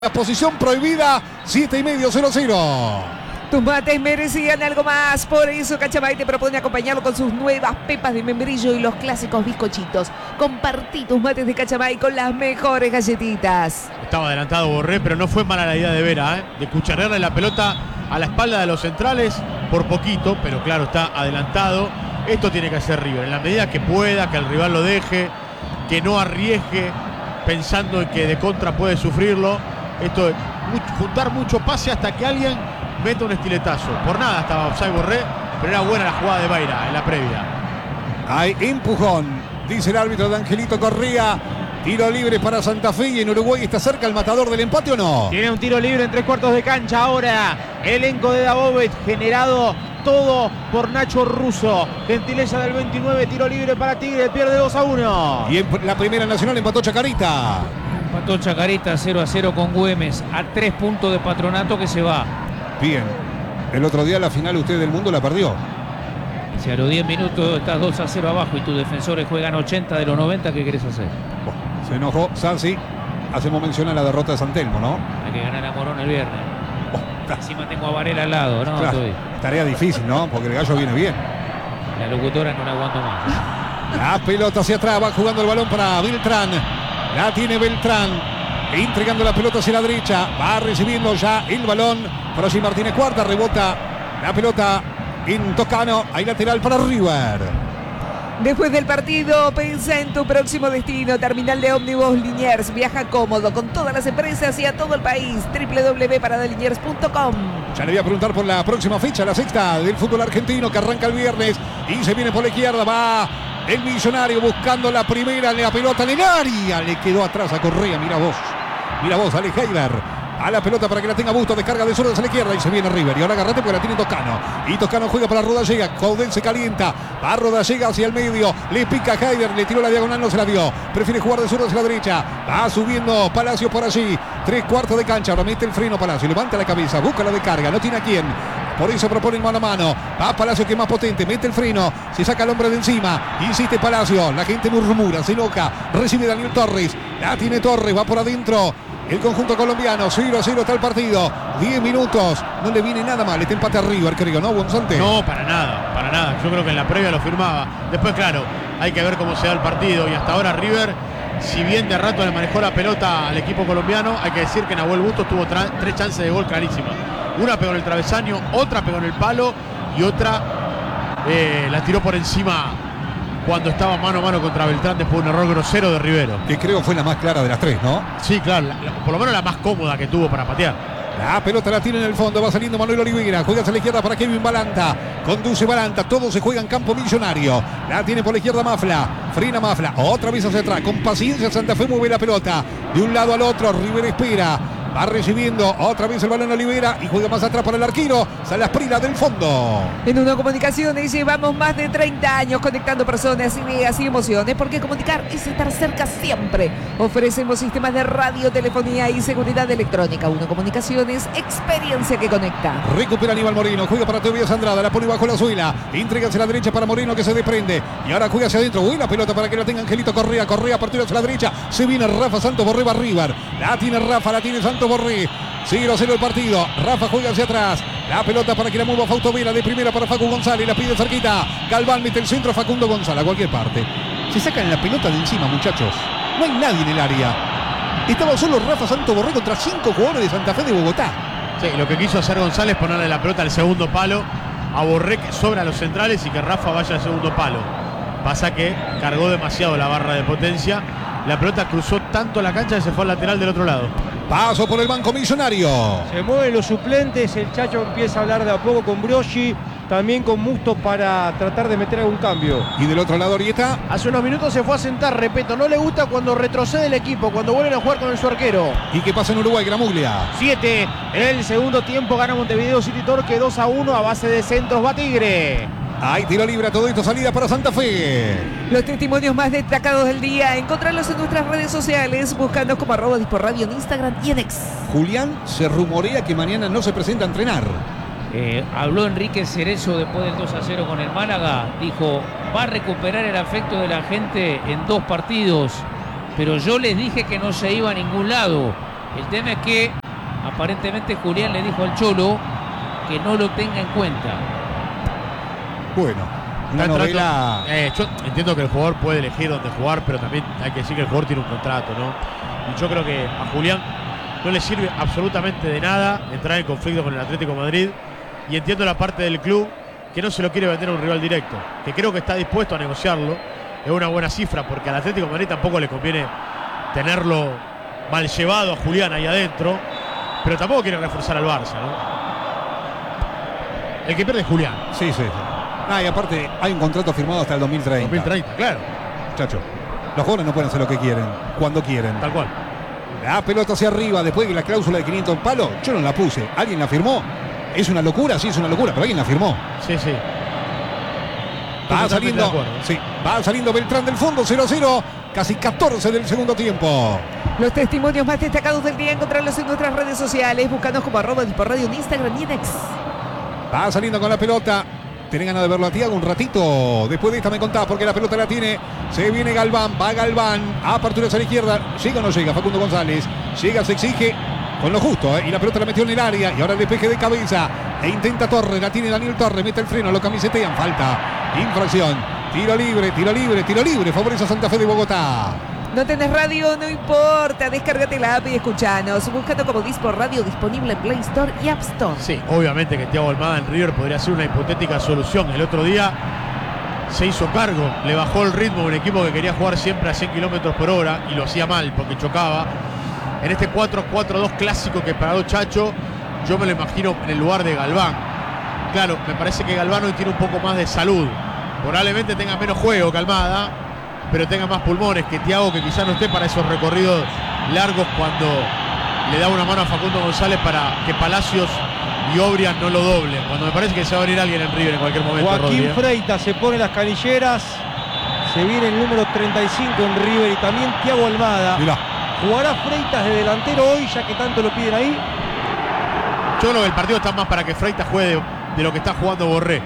La posición prohibida, 7,5, 0-0. Tus mates merecían algo más, por eso Cachamay te propone acompañarlo con sus nuevas pepas de membrillo y los clásicos bizcochitos. Compartí tus mates de Cachamay con las mejores galletitas. Estaba adelantado Borré, pero no fue mala la idea de Vera, de cucharearle la pelota a la espalda de los centrales por poquito, pero claro, está adelantado. Esto tiene que hacer River, en la medida que pueda, que el rival lo deje, que no arriesgue pensando en que de contra puede sufrirlo. Esto es juntar mucho pase hasta que alguien meta un estiletazo. Por nada estaba offside Borré, pero era buena la jugada de Baira en la previa. Hay empujón, dice el árbitro de Angelito Correa. Tiro libre para Santa Fe, y en Uruguay está cerca el matador del empate, ¿o no? Tiene un tiro libre en 3/4 de cancha ahora. Elenco de Dabovet, generado todo por Nacho Russo. Gentileza del 29, tiro libre para Tigre, pierde 2-1. Y en la Primera Nacional empató Chacarita. Empató Chacarita 0-0 con Güemes, a 3 puntos de Patronato que se va. Bien. El otro día la final usted del mundo la perdió. Si a los 10 minutos estás 2-0 abajo y tus defensores juegan 80 de los 90, ¿qué querés hacer? Se enojó Sansi. Hacemos mención a la derrota de San Telmo, ¿no? Hay que ganar a Morón el viernes. Encima tengo a Varela al lado, ¿no? Claro, tarea difícil, ¿no? Porque el gallo viene bien. La locutora no la aguanto más. La pelota hacia atrás, va jugando el balón para Beltrán. La tiene Beltrán, entregando la pelota hacia la derecha. Va recibiendo ya el balón Prosi Martínez Cuarta, rebota la pelota en Toscano. Hay lateral para River. Después del partido, pensa en tu próximo destino. Terminal de ómnibus Liniers. Viaja cómodo con todas las empresas y a todo el país. www.paradaliniers.com. Ya le voy a preguntar por la próxima fecha, la sexta del fútbol argentino, que arranca el viernes y se viene por la izquierda. Va el Millonario buscando la primera, la pelota en el área. Le quedó atrás a Correa. Mira vos, Ale Heider. A la pelota para que la tenga Busto, descarga de zurda hacia la izquierda y se viene River. Y ahora agarrate porque la tiene Toscano. Y Toscano juega para Rodallega. Caudel se calienta. Va Rodallega hacia el medio. Le pica Heider, le tiró la diagonal, no se la dio. Prefiere jugar de zurda hacia la derecha. Va subiendo Palacio por allí. 3/4 de cancha. Ahora mete el freno Palacio. Levanta la cabeza, busca la descarga. No tiene a quién. Por eso propone mano a mano. Va Palacio, que es más potente. Mete el freno. Se saca el hombre de encima. Insiste Palacio. La gente murmura, se enoja. Recibe Daniel Torres. La tiene Torres. Va por adentro. El conjunto colombiano, 0-0 está el partido. 10 minutos, no le viene nada mal. Este empate a River, creo, ¿no, Gonzante? No, para nada. Yo creo que en la previa lo firmaba. Después, claro, hay que ver cómo se da el partido. Y hasta ahora River, si bien de rato le manejó la pelota al equipo colombiano, hay que decir que Nahuel Bustos tuvo 3 chances de gol clarísimas. Una pegó en el travesaño, otra pegó en el palo y otra la tiró por encima cuando estaba mano a mano contra Beltrán después de un error grosero de Rivero. Que creo fue la más clara de las 3, ¿no? Sí, claro, por lo menos la más cómoda que tuvo para patear. La pelota la tiene en el fondo, va saliendo Manuel Oliveira, juega hacia la izquierda para Kevin Balanta, conduce Balanta, todo se juega en campo Millonario. La tiene por la izquierda Mafla, frena Mafla, otra vez hacia atrás, con paciencia Santa Fe mueve la pelota de un lado al otro, River espera. Va recibiendo otra vez el balón Olivera y juega más atrás para el arquero. Sale Asprila del fondo. En Uno Comunicaciones llevamos más de 30 años conectando personas, ideas y emociones, porque comunicar es estar cerca siempre. Ofrecemos sistemas de radio, telefonía y seguridad electrónica. Uno Comunicaciones, experiencia que conecta. Recupera Aníbal Moreno, juega para Tobias Andrada, la pone bajo la suela. Entrega hacia la derecha para Moreno, que se desprende. Y ahora juega hacia adentro. Uy, la pelota para que la tenga Angelito Correa. Correa partido hacia la derecha. Se viene Rafa Santos Borré, va River. La tiene Rafa, la tiene Santos Borré. 0-0 el partido. Rafa juega hacia atrás. La pelota para que la mueva Fautovela. De primera para Facu González. La pide cerquita. Galván mete el centro. Facundo González a cualquier parte. Se sacan la pelota de encima, muchachos. No hay nadie en el área. Estaba solo Rafa Santos Borré contra 5 jugadores de Santa Fe de Bogotá. Sí, lo que quiso hacer González es ponerle la pelota al segundo palo a Borré, que sobra a los centrales, y que Rafa vaya al segundo palo. Pasa que cargó demasiado la barra de potencia. La pelota cruzó tanto la cancha que se fue al lateral del otro lado. Paso por el banco Millonario. Se mueven los suplentes, el Chacho empieza a hablar de a poco con Broggi, también con Musto para tratar de meter algún cambio. Y del otro lado Orieta. Hace unos minutos se fue a sentar, repito, no le gusta cuando retrocede el equipo, cuando vuelven a jugar con su arquero. ¿Y qué pasa en Uruguay, Gramuglia? 7 en el segundo tiempo, gana Montevideo City Torque 2-1 a base de centros, va Tigre. Hay tiro libre a todo esto, salida para Santa Fe. Los testimonios más destacados del día, encontrarlos en nuestras redes sociales, buscando como @disporradio en Instagram y en X. Julián, se rumorea que mañana no se presenta a entrenar. Habló Enrique Cerezo después del 2-0 con el Málaga. Dijo, va a recuperar el afecto de la gente en 2 partidos. Pero yo les dije que no se iba a ningún lado. El tema es que aparentemente Julián le dijo al Cholo que no lo tenga en cuenta. Bueno, una novela. Yo entiendo que el jugador puede elegir dónde jugar, pero también hay que decir que el jugador tiene un contrato, ¿no? Y yo creo que a Julián no le sirve absolutamente de nada entrar en conflicto con el Atlético de Madrid. Y entiendo la parte del club que no se lo quiere vender a un rival directo, que creo que está dispuesto a negociarlo. Es una buena cifra, porque al Atlético de Madrid tampoco le conviene tenerlo mal llevado a Julián ahí adentro, pero tampoco quiere reforzar al Barça, ¿no? El que pierde es Julián. Sí. Y aparte hay un contrato firmado hasta el 2030. 2030, claro. Muchacho, los jugadores no pueden hacer lo que quieren, cuando quieren. Tal cual. La pelota hacia arriba, después de la cláusula de 500 palos, yo no la puse. ¿Alguien la firmó? ¿Es una locura? Sí, es una locura, pero alguien la firmó. Sí. Va saliendo, va saliendo Beltrán del fondo, 0-0, casi 14 del segundo tiempo. Los testimonios más destacados del día, encontrarlos en nuestras redes sociales. Búscanos como @Disporradio en Instagram y en X. Va saliendo con la pelota. ¿Tenés ganas de verlo a Thiago un ratito? Después de esta me contás, porque la pelota la tiene. Se viene Galván, va Galván. Apertura hacia la izquierda. ¿Llega o no llega? Facundo González. Llega, se exige con lo justo, y la pelota la metió en el área. Y ahora el despeje de cabeza. E intenta Torres, la tiene Daniel Torres. Mete el freno, lo camisetean. Falta. Infracción. Tiro libre. Favorece a Santa Fe de Bogotá. No tenés radio, no importa. Descárgate la app y escuchanos. Búscate como Disporradio, disponible en Play Store y App Store. Sí, obviamente que Thiago Almada en River podría ser una hipotética solución. El otro día se hizo cargo, le bajó el ritmo a un equipo que quería jugar siempre a 100 kilómetros por hora y lo hacía mal porque chocaba. En este 4-4-2 clásico que paró Chacho, yo me lo imagino en el lugar de Galván. Claro, me parece que Galván hoy tiene un poco más de salud. Probablemente tenga menos juego que Almada, pero tenga más pulmones que Thiago, que quizás no esté para esos recorridos largos cuando le da una mano a Facundo González para que Palacios y Obrian no lo doblen. Cuando me parece que se va a venir alguien en River en cualquier momento. Joaquín Freitas se pone las canilleras. Se viene el número 35 en River y también Thiago Almada. Mirá. ¿Jugará Freitas de delantero hoy, ya que tanto lo piden ahí? Yo creo que el partido está más para que Freitas juegue de lo que está jugando Borré.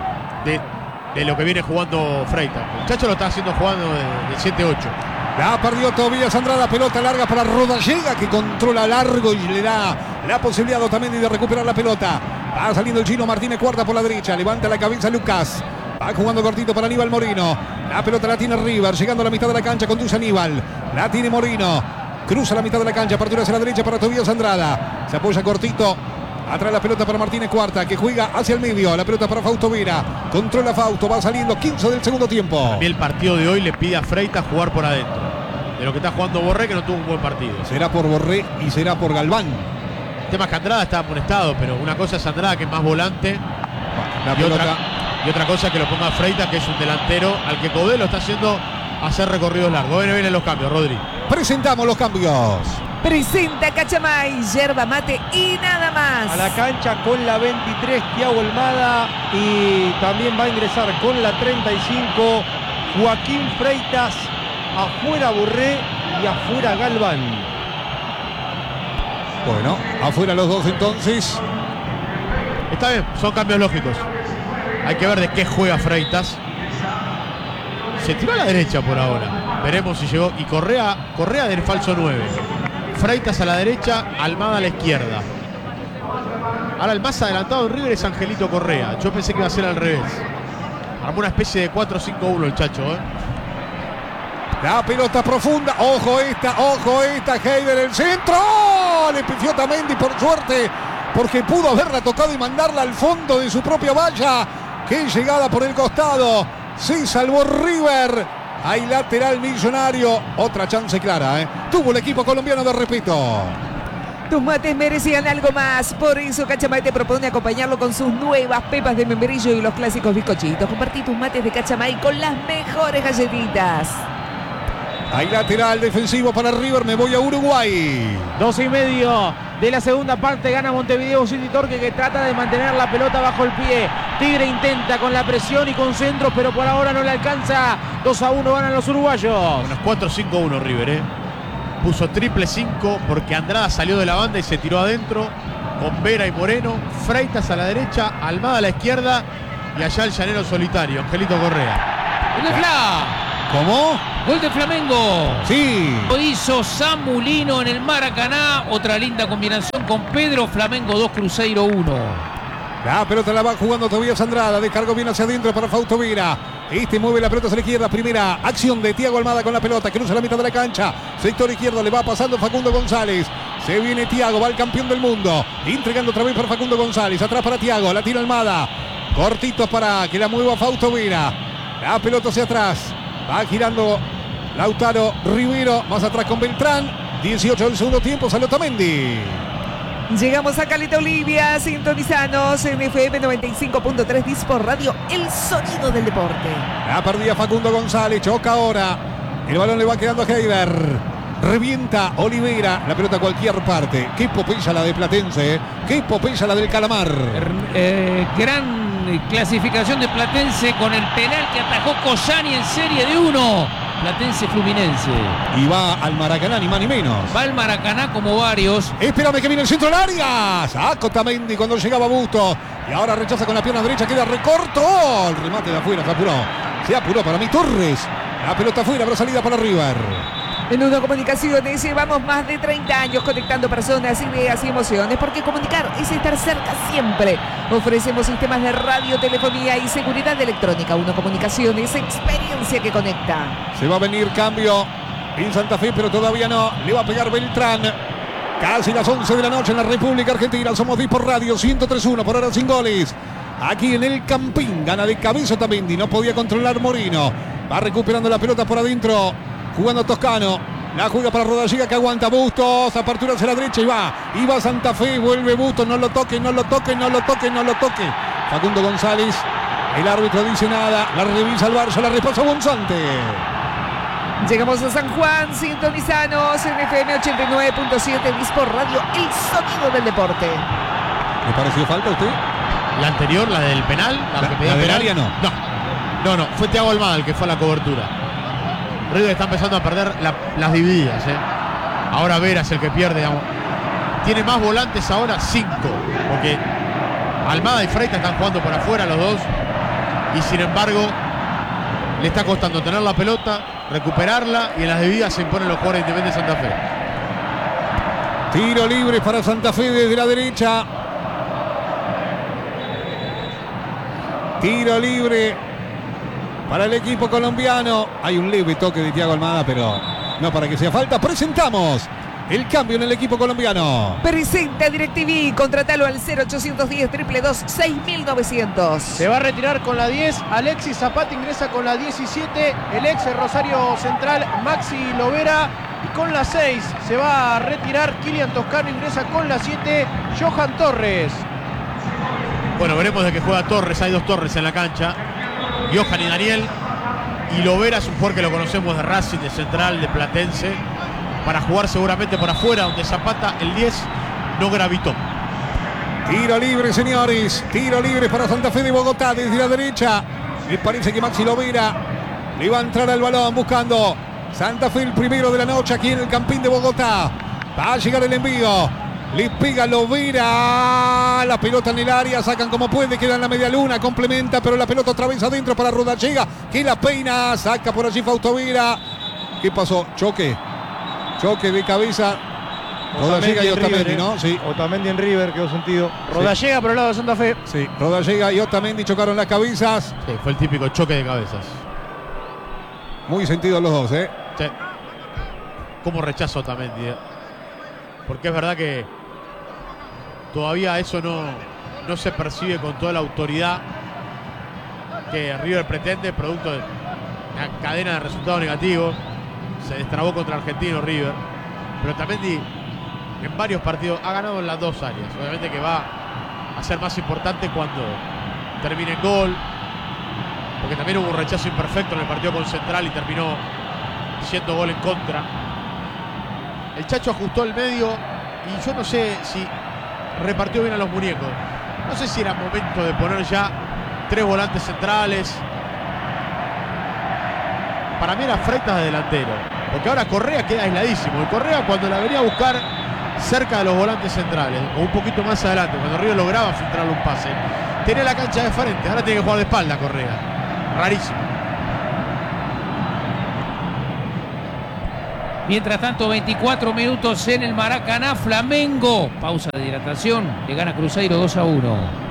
De lo que viene jugando Freitas. El Chacho lo está haciendo jugando de 7-8. La perdió Tobías Andrada, pelota larga para Rodallega, que controla largo y le da la posibilidad también de recuperar la pelota. Va saliendo el chino Martínez Cuarta por la derecha, levanta la cabeza Lucas. Va jugando cortito para Aníbal Moreno. La pelota la tiene River, llegando a la mitad de la cancha, conduce Aníbal. La tiene Moreno, cruza la mitad de la cancha, apertura hacia la derecha para Tobías Andrada. Se apoya cortito. Atrás la pelota para Martínez Cuarta, que juega hacia el medio. La pelota para Fausto Vera. Controla Fausto, va saliendo 15 del segundo tiempo. También el partido de hoy le pide a Freitas jugar por adentro. De lo que está jugando Borré, que no tuvo un buen partido. Será por Borré y será por Galván. El tema es que Andrada está amonestado, pero una cosa es Andrada, que es más volante. La pelota. Y otra cosa es que lo ponga Freitas, que es un delantero al que Codé lo está haciendo hacer recorridos largos. Vienen los cambios, Rodri. Presentamos los cambios. Presenta Cachamay, yerba mate y nada más. A la cancha con la 23 Thiago Almada y también va a ingresar con la 35 Joaquín Freitas. Afuera Borré y afuera Galván. Bueno, afuera los dos entonces. Está bien, son cambios lógicos. Hay que ver de qué juega Freitas. Se tiró a la derecha por ahora. Veremos si llegó. Y Correa del falso 9. Freitas a la derecha, Almada a la izquierda. Ahora el más adelantado en River es Angelito Correa. Yo pensé que iba a ser al revés. Armó una especie de 4-5-1 el Chacho, La pelota profunda. Ojo esta, Heider el centro. Le pifió Tamendi por suerte, porque pudo haberla tocado y mandarla al fondo de su propia valla. Qué llegada por el costado. Se salvó River. Hay lateral Millonario. Otra chance clara, Tuvo el equipo colombiano de respeto. Tus mates merecían algo más. Por eso Cachamay te propone acompañarlo con sus nuevas pepas de membrillo y los clásicos bizcochitos. Compartí tus mates de Cachamay con las mejores galletitas. Hay lateral defensivo para River. Me voy a Uruguay. 2:30 de la segunda parte. Gana Montevideo City Torque, que trata de mantener la pelota bajo el pie. Tigre intenta con la presión y con centros, pero por ahora no le alcanza. 2-1 ganan los uruguayos. Bueno, 4-5-1 River, Puso triple 5 porque Andrada salió de la banda y se tiró adentro. Con Vera y Moreno. Freitas a la derecha, Almada a la izquierda. Y allá el llanero solitario, Angelito Correa. ¿Cómo? Gol de Flamengo. Sí. Lo hizo Samulino en el Maracaná. Otra linda combinación con Pedro. Flamengo 2, Cruzeiro 1. La pelota la va jugando Tobías Andrada. Descargó bien hacia adentro para Fausto Vera. Este mueve la pelota hacia la izquierda. Primera acción de Thiago Almada con la pelota. Cruza la mitad de la cancha. Sector izquierdo le va pasando Facundo González. Se viene Thiago. Va el campeón del mundo. Entregando otra vez para Facundo González. Atrás para Thiago. La tira Almada. Cortito para que la mueva Fausto Vera. La pelota hacia atrás. Va girando Lautaro Rivero. Más atrás con Beltrán. 18 del segundo tiempo. Salió Otamendi. Llegamos a Caleta Olivia, sintonizanos en FM 95.3 Dispor Radio, el sonido del deporte. La perdía Facundo González, choca ahora. El balón le va quedando a Heiber. Revienta Olivera, la pelota a cualquier parte. Qué epopeya la de Platense, qué epopeya la del Calamar. Gran clasificación de Platense con el penal que atajó Collani en serie de 1. Platense Fluminense. Y va al Maracaná, ni más ni menos. Va al Maracaná como varios. Espérame que viene el centro del área. Saca Otamendi cuando llegaba Bustos. Y ahora rechaza con la pierna derecha, queda recorto. El remate de afuera, se apuró para mí Torres. La pelota afuera, habrá salida para River. En Uno Comunicaciones llevamos más de 30 años conectando personas, ideas y emociones, porque comunicar es estar cerca siempre. Ofrecemos sistemas de radio, telefonía y seguridad electrónica. Uno Comunicaciones, experiencia que conecta. Se va a venir cambio en Santa Fe, pero todavía no. Le va a pegar Beltrán. Casi las 11 de la noche en la República Argentina. Somos Dispor Radio 103.1, por ahora sin goles. Aquí en el Campín, gana de cabeza Otamendi. No podía controlar Morino. Va recuperando la pelota por adentro. Jugando Toscano. La juega para Rodallega que aguanta Bustos. Apertura hacia la derecha y va. Y va Santa Fe. Vuelve Bustos. No lo toque, no lo toque, no lo toque, no lo toque. Facundo González. El árbitro dice nada. La revisa el Barça. La repasa Monzante. Llegamos a San Juan, sintonizanos en FM 89.7 Dispor Radio, el sonido del deporte. ¿Le pareció falta a usted? La anterior, la del penal. La del área no. No. Fue Thiago Almada el que fue a la cobertura. River está empezando a perder las divididas. Ahora Vera es el que pierde. Digamos. Tiene más volantes ahora, 5. Porque Almada y Freitas están jugando por afuera los dos. Y sin embargo, le está costando tener la pelota, recuperarla. Y en las divididas se imponen los jugadores de Independiente Santa Fe. Tiro libre para Santa Fe desde la derecha. Tiro libre para el equipo colombiano. Hay un leve toque de Thiago Almada, pero no para que sea falta. Presentamos el cambio en el equipo colombiano. Presenta DirecTV, contratalo al 0810-222-6900. Se va a retirar con la 10, Alexis Zapata ingresa con la 17, el ex Rosario Central Maxi Lovera, y con la 6 se va a retirar Kylian Toscano, ingresa con la 7, Johan Torres. Bueno, veremos de qué juega Torres. Hay 2 Torres en la cancha, Johan y Daniel. Y Lovera es un jugador que lo conocemos de Racing, de Central, de Platense, para jugar seguramente por afuera, donde Zapata, el 10, no gravitó. Tiro libre, señores. Tiro libre para Santa Fe de Bogotá desde la derecha. Me parece que Maxi Lovera le va a entrar al balón buscando Santa Fe, el primero de la noche aquí en el Campín de Bogotá. Va a llegar el envío. Le pega Lovera. La pelota en el área. Sacan como puede. Queda en la media luna. Complementa. Pero la pelota otra vez adentro para Rodallega, que la peina. Saca por allí Fausto Vera. ¿Qué pasó? Choque de cabeza. Rodallega y Otamendi, ¿no? Sí. Otamendi en River, quedó sentido. Rodallega por el lado de Santa Fe. Sí. Rodallega y Otamendi chocaron las cabezas. Sí, fue el típico choque de cabezas. Muy sentidos los dos, ¿eh? Sí. ¿Cómo rechazo Otamendi? Porque es verdad que todavía eso no se percibe con toda la autoridad que River pretende, producto de una cadena de resultados negativos. Se destrabó contra Argentino River, pero Otamendi en varios partidos ha ganado en las 2 áreas. Obviamente que va a ser más importante cuando termine el gol, porque también hubo un rechazo imperfecto en el partido con Central y terminó siendo gol en contra. El Chacho ajustó el medio y yo no sé si repartió bien a los muñecos. No sé si era momento de poner ya 3 volantes centrales. Para mí era Freitas de delantero, porque ahora Correa queda aisladísimo. Y Correa, cuando la venía a buscar cerca de los volantes centrales, o un poquito más adelante, cuando River lograba filtrarle un pase, tenía la cancha de frente. Ahora tiene que jugar de espalda Correa. Rarísimo. Mientras tanto, 24 minutos en el Maracaná. Flamengo, pausa de hidratación, le gana Cruzeiro 2-1.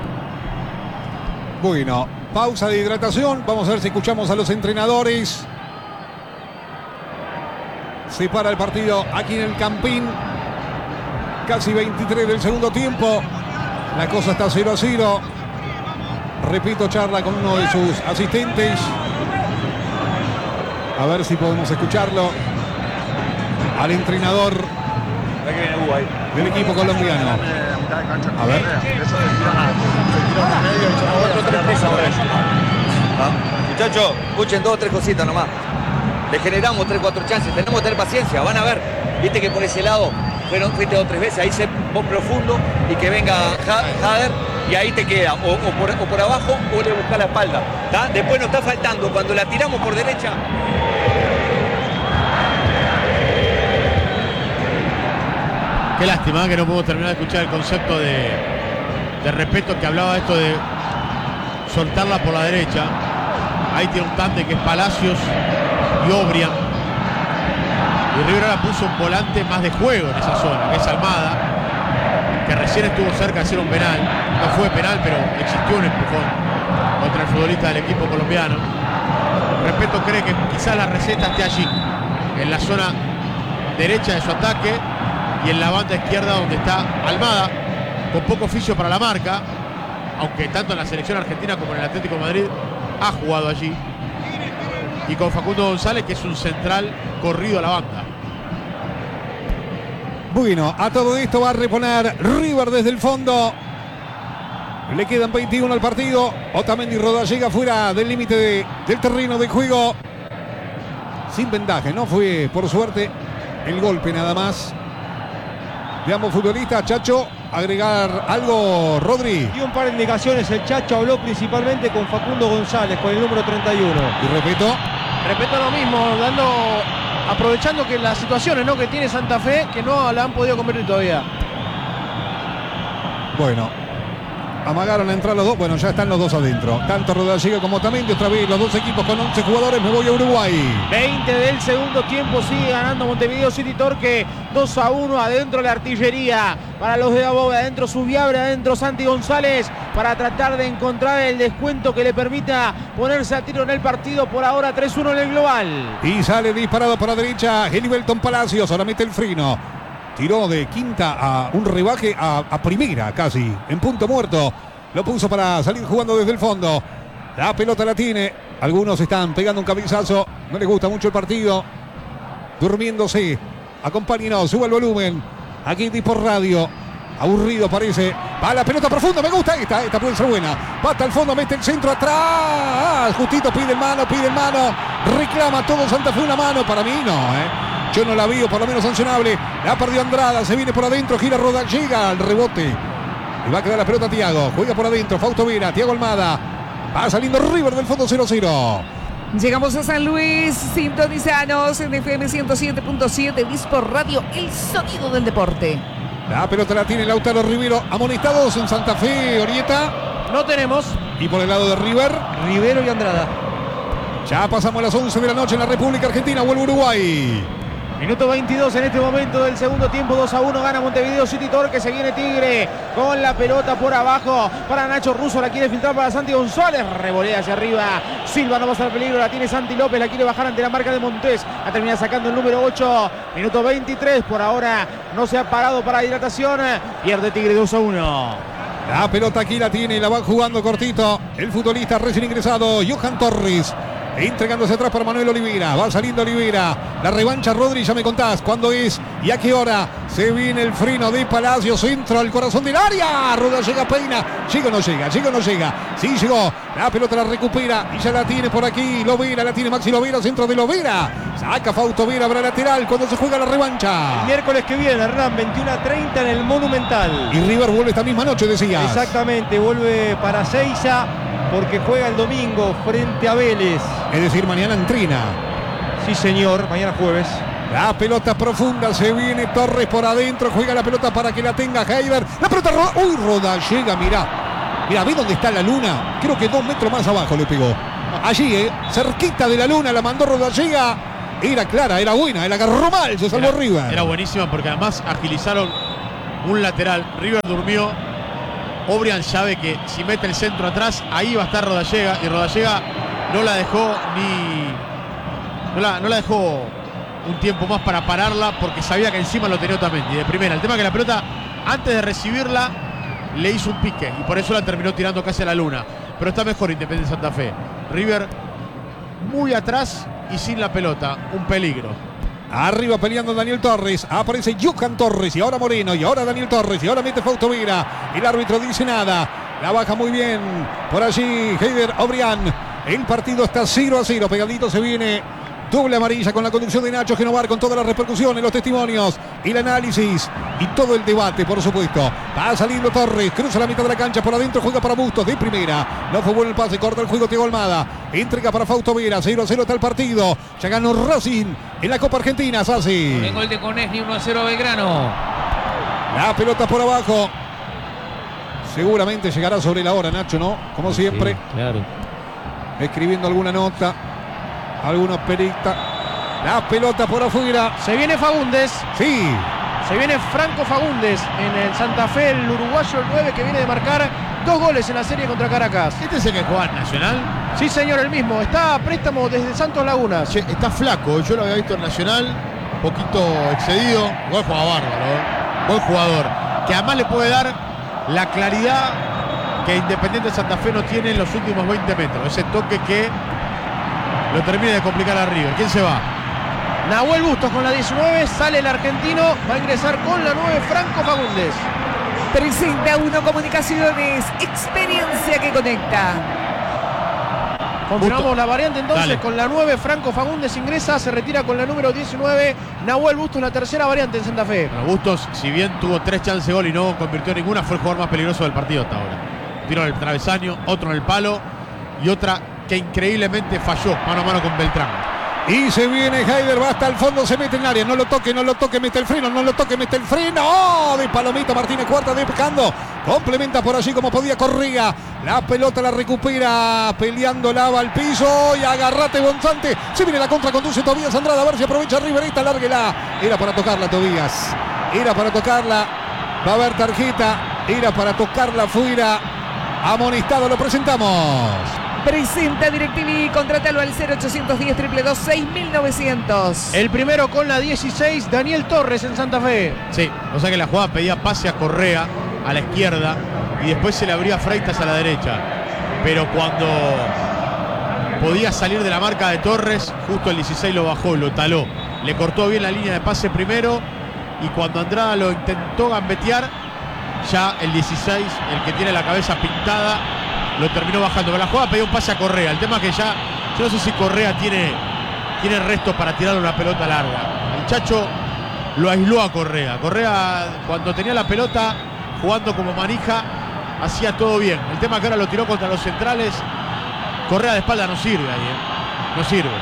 Bueno, pausa de hidratación. Vamos a ver si escuchamos a los entrenadores. Se para el partido aquí en el Campín. Casi 23 del segundo tiempo. La cosa está 0-0. Repito, charla con uno de sus asistentes. A ver si podemos escucharlo. Al entrenador del equipo colombiano. A ver. Muchachos, escuchen 2 o 3 cositas nomás. Le generamos 3 o 4 chances. Tenemos que tener paciencia. Van a ver. Viste que por ese lado fuiste 2 o 3 veces. Ahí se vos profundo y que venga Jader y ahí te queda. O por abajo o le busca la espalda. ¿Tá? Después nos está faltando. Cuando la tiramos por derecha. Qué lástima que no podemos terminar de escuchar el concepto de respeto que hablaba esto de soltarla por la derecha. Ahí tiene un tándem que es Palacios y Obrian. Y River ahora puso un volante más de juego en esa zona, que es Almada, que recién estuvo cerca de hacer un penal. No fue penal, pero existió un empujón contra el futbolista del equipo colombiano. Respeto cree que quizás la receta esté allí, en la zona derecha de su ataque y en la banda izquierda donde está Almada, con poco oficio para la marca, aunque tanto en la selección argentina como en el Atlético de Madrid ha jugado allí. Y con Facundo González, que es un central corrido a la banda. Bueno, a todo esto va a reponer River desde el fondo. Le quedan 21 al partido. Otamendi Rodallega fuera del límite del terreno de juego. Sin vendaje, no fue por suerte el golpe nada más de ambos futbolistas. Chacho, agregar algo, Rodri. Y un par de indicaciones. El Chacho habló principalmente con Facundo González, con el número 31. Y repito. Repito lo mismo, aprovechando que las situaciones, ¿no?, que tiene Santa Fe, que no la han podido convertir todavía. Bueno, amagaron a entrar los dos. Bueno, ya están los dos adentro. Tanto Rodallega como Otamendi. Otra vez los dos equipos con 11 jugadores. Me voy a Uruguay. 20 del segundo tiempo. Sigue ganando Montevideo City Torque. 2-1. Adentro la artillería para los de Above. Adentro Subiabre. Adentro Santi González. Para tratar de encontrar el descuento que le permita ponerse a tiro en el partido. Por ahora 3-1 en el global. Y sale disparado por la derecha Helibelton Palacios. Ahora mete el freno. Tiró de quinta a un rebaje a primera casi. En punto muerto. Lo puso para salir jugando desde el fondo. La pelota la tiene. Algunos están pegando un cabezazo. No les gusta mucho el partido. Durmiéndose. Acompáñenos. Suba el volumen. Aquí por radio. Aburrido parece. Va la pelota profunda. Me gusta esta. Esta puede ser buena. Va hasta el fondo. Mete el centro atrás. Justito pide el mano. Reclama todo Santa Fe una mano. Para mí no, Yo no la vi, o por lo menos sancionable. La perdió Andrada, se viene por adentro, gira Rodallega al rebote. Y va a quedar la pelota Thiago. Juega por adentro, Fausto Vera, Thiago Almada. Va saliendo River del fondo 0-0. Llegamos a San Luis, sintonizanos en FM 107.7, Dispor Radio, el sonido del deporte. La pelota la tiene Lautaro Rivero, amonestados en Santa Fe, Orieta. No tenemos. Y por el lado de River, Rivero y Andrada. ya pasamos las 11 de la noche en la República Argentina, vuelve Uruguay. Minuto 22 en este momento del segundo tiempo, 2-1 gana Montevideo City Torque, se viene Tigre con la pelota por abajo para Nacho Russo, la quiere filtrar para Santi González, revolea hacia arriba, Silva no pasa el peligro, la tiene Santi López, la quiere bajar ante la marca de Montés, la termina sacando el número 8, minuto 23, por ahora no se ha parado para hidratación, pierde Tigre 2-1. La pelota aquí la tiene, la va jugando cortito el futbolista recién ingresado, Johan Torres. Entregándose atrás para Manuel Oliveira. Va saliendo Oliveira. La revancha, Rodri, ya me contás cuándo es y a qué hora. Se viene el freno de Palacio. Centro al corazón del área. Rodallega peina. Llega o no llega. Llega o no llega. Sí llegó. La pelota la recupera y ya la tiene por aquí. Lovera. La tiene Maxi Lovera. Centro de Lovera. Saca Fausto Vera para lateral cuando se juega la revancha. El miércoles que viene, Hernán, 21:30 en el Monumental. Y River vuelve esta misma noche, decías. Exactamente. Vuelve para Seiza, porque juega el domingo frente a Vélez. Es decir, mañana en Trina. Sí, señor, mañana jueves. La pelota profunda, se viene Torres por adentro, juega la pelota para que la tenga Heiber. La pelota Rodallega, mirá. Mirá, ¿ves dónde está la luna? Creo que 2 metros más abajo le pegó. Allí, cerquita de la luna, la mandó Rodallega. era clara, era buena, la agarró mal, se salvó River. Era buenísima porque además agilizaron un lateral. River durmió. Obrian sabe que si mete el centro atrás, ahí va a estar Rodallega. Y Rodallega no la dejó no la dejó un tiempo más para pararla porque sabía que encima lo tenía Otamendi de primera. El tema es que la pelota, antes de recibirla, le hizo un pique y por eso la terminó tirando casi a la luna. Pero está mejor Independiente Santa Fe. River muy atrás y sin la pelota. Un peligro. Arriba peleando Daniel Torres. Aparece Johan Torres y ahora Moreno y ahora Daniel Torres y ahora mete Fausto Vera. El árbitro dice nada. La baja muy bien. Por allí Heider Obrian. El partido está 0-0. Pegadito se viene. Doble amarilla con la conducción de Nacho Genovar, con todas las repercusiones, los testimonios y el análisis y todo el debate, por supuesto. Va saliendo Torres, cruza la mitad de la cancha, por adentro juega para Bustos de primera. No fue bueno el pase, corta el juego Thiago Almada. Entrega para Fausto Vera, 0-0 está el partido. Ya ganó Racing en la Copa Argentina, Sassi. En gol de Conegni, 1-0 Belgrano. La pelota por abajo. Seguramente llegará sobre la hora, Nacho, ¿no? Como siempre. Sí, claro. Escribiendo alguna nota. Algunos peritas. La pelota por afuera. Se viene Fagundes. Sí. Se viene Franco Fagundes en el Santa Fe, el uruguayo, el 9, que viene de marcar 2 goles en la serie contra Caracas. ¿Este es el que juega en Nacional? Sí, señor, el mismo. Está a préstamo desde Santos Laguna. Che, está flaco. Yo lo había visto en Nacional. Poquito excedido. Igual juega bárbaro. Buen jugador. Que además le puede dar la claridad que Independiente Santa Fe no tiene en los últimos 20 metros. Ese toque que lo termina de complicar a River. ¿Quién se va? Nahuel Bustos con la 19, sale el argentino, va a ingresar con la 9 Franco Fagundes. Presenta Uno Comunicaciones, experiencia que conecta. Confirmamos la variante entonces. Dale. Con la 9 Franco Fagundes ingresa, se retira con la número 19 Nahuel Bustos, la tercera variante en Santa Fe. Bueno, Bustos, si bien tuvo 3 chances de gol y no convirtió ninguna, fue el jugador más peligroso del partido hasta ahora. Tiro en el travesaño, otro en el palo y otra que increíblemente falló mano a mano con Beltrán. Y se viene Heider, va hasta el fondo, se mete en el área. No lo toque, mete el freno, no lo toque, mete el freno. ¡Oh! De Palomita Martínez, cuarta despejando. Complementa por allí como podía Correa. La pelota la recupera, peleando lava al piso y agarrate Bonzante. Se viene la contra, conduce Tobías Andrada, a ver si aprovecha River. Esta lárguela. Era para tocarla Tobías. Era para tocarla. Va a haber tarjeta. Era para tocarla fuera. Amonestado, lo presentamos. Presenta DirecTV, contrátalo al 0810 222 6900. El primero con la 16, Daniel Torres en Santa Fe. Sí, o sea que la jugada pedía pase a Correa a la izquierda y después se le abría Freitas a la derecha. Pero cuando podía salir de la marca de Torres, justo el 16 lo bajó, lo taló. Le cortó bien la línea de pase primero y cuando Andrada lo intentó gambetear, ya el 16, el que tiene la cabeza pintada, lo terminó bajando. Pero la jugada pedía un pase a Correa. El tema es que ya, yo no sé si Correa tiene restos para tirar una pelota larga. El Chacho lo aisló a Correa. Correa, cuando tenía la pelota jugando como manija, hacía todo bien. El tema es que ahora lo tiró contra los centrales. Correa de espalda no sirve ahí, no sirve.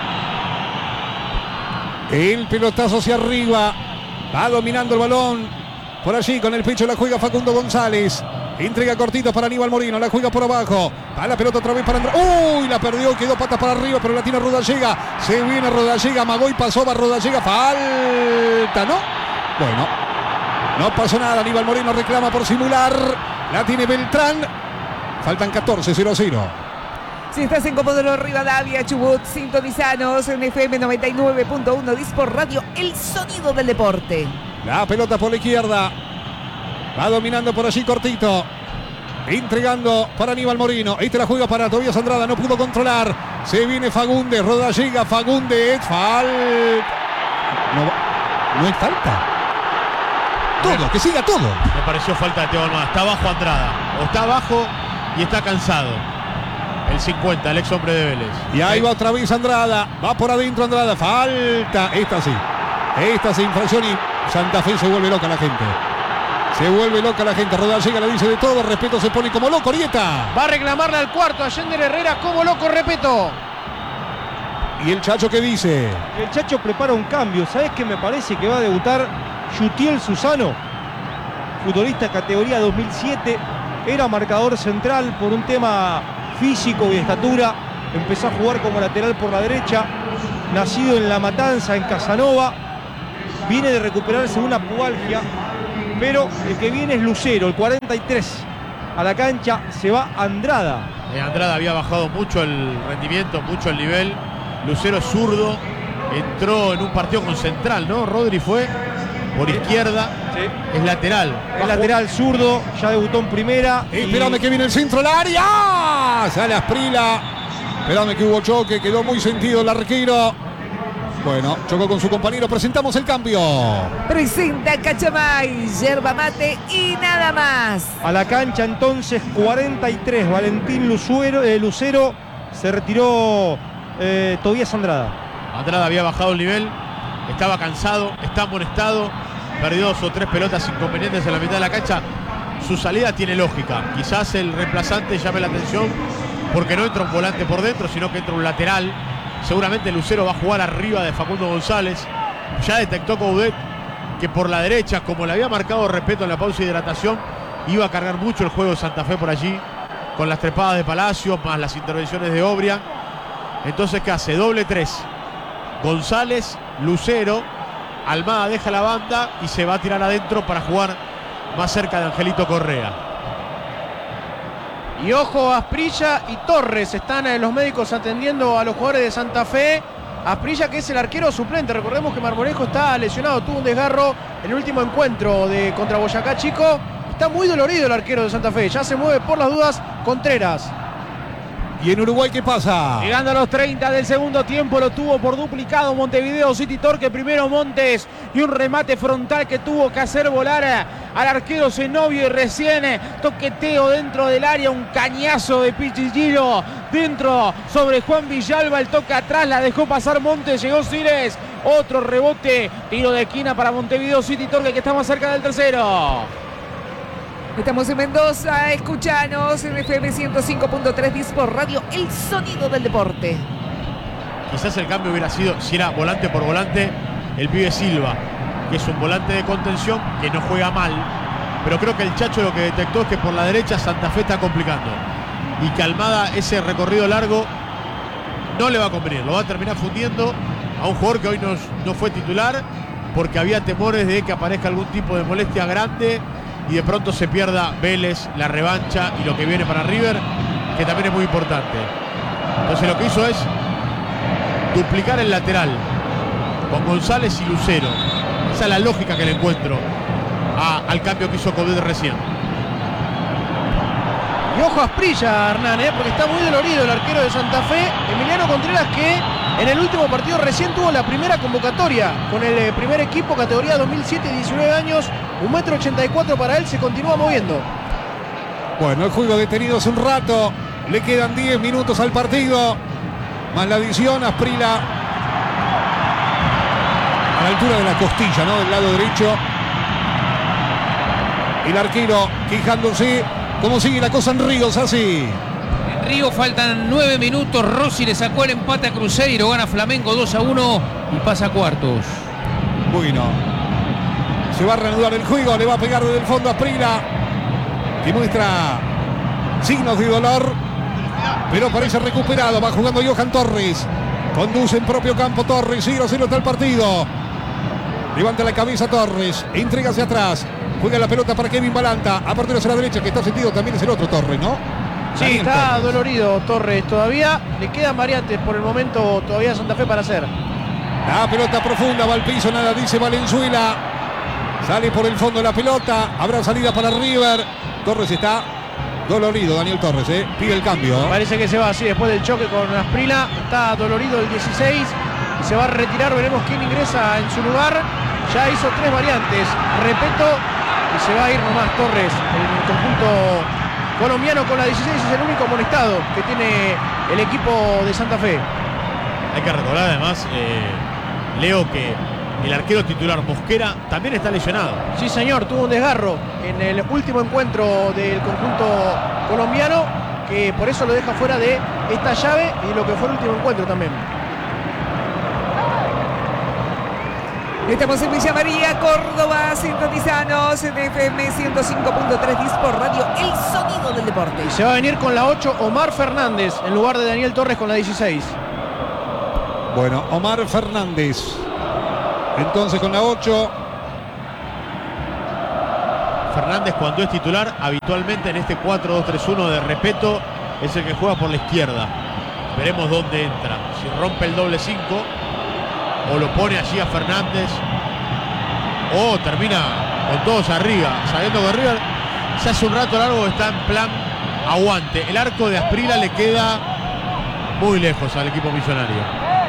El pelotazo hacia arriba. Va dominando el balón. Por allí con el pecho la juega Facundo González. Entrega cortito para Aníbal Moreno. La juega por abajo. Va la pelota otra vez para Andrés. ¡Uy! La perdió. Quedó patas para arriba. Pero la tiene Rodallega. Se viene Rodallega. Amagó y pasó. Va Rodallega. Falta, ¿no? Bueno. No pasó nada. Aníbal Moreno reclama por simular. La tiene Beltrán. Faltan 14. 0-0. Si estás en Comodoro Rivadavia, Chubut, sintonizanos en FM 99.1 Dispor Radio, el sonido del deporte. La pelota por la izquierda. Va dominando por allí cortito. Entregando para Aníbal Moreno. Este la juega para Tobías Andrada. No pudo controlar. Se viene Fagundes. Rodallega. Fagundes. Falta. No es falta. Todo. Que siga todo. Me pareció falta de Thiago Almada. Está abajo Andrada. O está abajo y está cansado. El 50, el ex hombre de Vélez. Y ahí va otra vez Andrada. Va por adentro Andrada. Falta. Esta sí. Esta sí, infracción y Santa Fe se vuelve loca la gente. Se vuelve loca la gente. Rodallega le dice de todo. Respeto se pone como loco. Orieta. Va a reclamarle al cuarto a Yender Herrera como loco, Repeto. ¿Y el Chacho qué dice? El Chacho prepara un cambio. ¿Sabes qué me parece que va a debutar? Yutiel Susano, futbolista categoría 2007. Era marcador central por un tema físico y estatura. Empezó a jugar como lateral por la derecha. nacido en La Matanza, en Casanova. Viene de recuperarse una pubalgia, pero el que viene es Lucero, el 43. A la cancha se va Andrada. Andrada había bajado mucho el rendimiento, mucho el nivel. Lucero es zurdo, entró en un partido con Central, ¿no? Rodri fue por izquierda, Sí. es lateral. Es lateral zurdo, ya debutó en primera. Espérame que viene el centro al área. Sale Asprila. Espérame que hubo choque, quedó muy sentido el arquero. Bueno, chocó con su compañero. Presentamos el cambio. Presenta Cachamay, yerba mate y nada más. A la cancha entonces 43, Valentín Lucero. Se retiró Tobías Andrada. Andrada había bajado el nivel, estaba cansado, está amonestado, perdió 2 o 3 pelotas inconvenientes en la mitad de la cancha. Su salida tiene lógica. Quizás el reemplazante llame la atención porque no entra un volante por dentro, sino que entra un lateral. Seguramente Lucero va a jugar arriba de Facundo González. Ya detectó Coudet que por la derecha, como le había marcado respeto en la pausa de hidratación, iba a cargar mucho el juego de Santa Fe por allí, con las trepadas de Palacio, más las intervenciones de Obria. Entonces, ¿qué hace? Doble 3. González, Lucero, Almada deja la banda y se va a tirar adentro para jugar más cerca de Angelito Correa. Y ojo, Asprilla y Torres están los médicos atendiendo a los jugadores de Santa Fe. Asprilla, que es el arquero suplente. Recordemos que Marmolejo está lesionado, tuvo un desgarro en el último encuentro contra Boyacá Chico. Está muy dolorido el arquero de Santa Fe. Ya se mueve por las dudas Contreras. ¿Y en Uruguay qué pasa? Llegando a los 30 del segundo tiempo, lo tuvo por duplicado Montevideo City Torque. Primero Montes y un remate frontal que tuvo que hacer volar al arquero Zenobio. Y recién toqueteo dentro del área, un cañazo de Pichichilo dentro sobre Juan Villalba. El toque atrás, la dejó pasar Montes, llegó Cires. Otro rebote, tiro de esquina para Montevideo City Torque, que está más cerca del tercero. Estamos en Mendoza, escuchanos en FM 105.3 Dispor Radio, el sonido del deporte. Quizás el cambio hubiera sido, si era volante por volante, el pibe Silva, que es un volante de contención que no juega mal, pero creo que el Chacho lo que detectó es que por la derecha Santa Fe está complicando y que Almada ese recorrido largo no le va a convenir, lo va a terminar fundiendo a un jugador que hoy no fue titular porque había temores de que aparezca algún tipo de molestia grande y de pronto se pierda Vélez, la revancha y lo que viene para River, que también es muy importante. Entonces lo que hizo es duplicar el lateral con González y Lucero. Esa es la lógica que le encuentro al cambio que hizo Coudet recién. Y ojo a Asprilla, Hernán, porque está muy dolorido el arquero de Santa Fe, Emiliano Contreras, que en el último partido recién tuvo la primera convocatoria con el primer equipo, categoría 2007, 19 años, 1,84 m para él, se continúa moviendo. Bueno, el juego detenido hace un rato, le quedan 10 minutos al partido, más la adición. Asprila a la altura de la costilla, ¿no? Del lado derecho. El arquero quejándose. ¿Cómo sigue la cosa en Ríos? Así. En Río faltan 9 minutos. Rossi le sacó el empate a Cruzeiro. Gana Flamengo 2-1 y pasa a cuartos. Bueno. Se va a reanudar el juego. Le va a pegar desde el fondo a Asprila, que muestra signos de dolor, pero parece recuperado. Va jugando Johan Torres. Conduce en propio campo Torres. 0-0 está el partido. Levanta la cabeza Torres. Entrega hacia atrás. Juega la pelota para Kevin Balanta. A partir hacia la derecha, que está sentido también es el otro Torres, ¿no? Sí, Daniel está Torres. dolorido Torres todavía. Le quedan variantes por el momento todavía a Santa Fe para hacer. La pelota profunda, va al piso, nada dice Valenzuela. Sale por el fondo la pelota. Habrá salida para River. Torres está dolorido, Daniel Torres, pide el cambio. Parece que se va así después del choque con Asprila. Está dolorido el 16 y se va a retirar. Veremos quién ingresa en su lugar. Ya hizo 3 variantes. Repeto, y se va a ir nomás Torres. El conjunto colombiano con la 16 es el único amonestado que tiene el equipo de Santa Fe. Hay que recordar además, Leo, que el arquero titular Mosquera también está lesionado. Sí, señor, tuvo un desgarro en el último encuentro del conjunto colombiano, que por eso lo deja fuera de esta llave y lo que fue el último encuentro también. Estamos en Villa María, Córdoba, sintonizanos en FM 105.3 Dispor Radio, el sonido del deporte. Y se va a venir con la 8 Omar Fernández en lugar de Daniel Torres con la 16. Bueno, Omar Fernández. Entonces con la 8. Fernández, cuando es titular, habitualmente en este 4-2-3-1 de respeto, es el que juega por la izquierda. Veremos dónde entra. Si rompe el doble 5 o lo pone allí a Fernández, o termina con todos arriba, sabiendo que arriba ya hace un rato largo está en plan aguante. El arco de Asprilla le queda muy lejos al equipo millonario.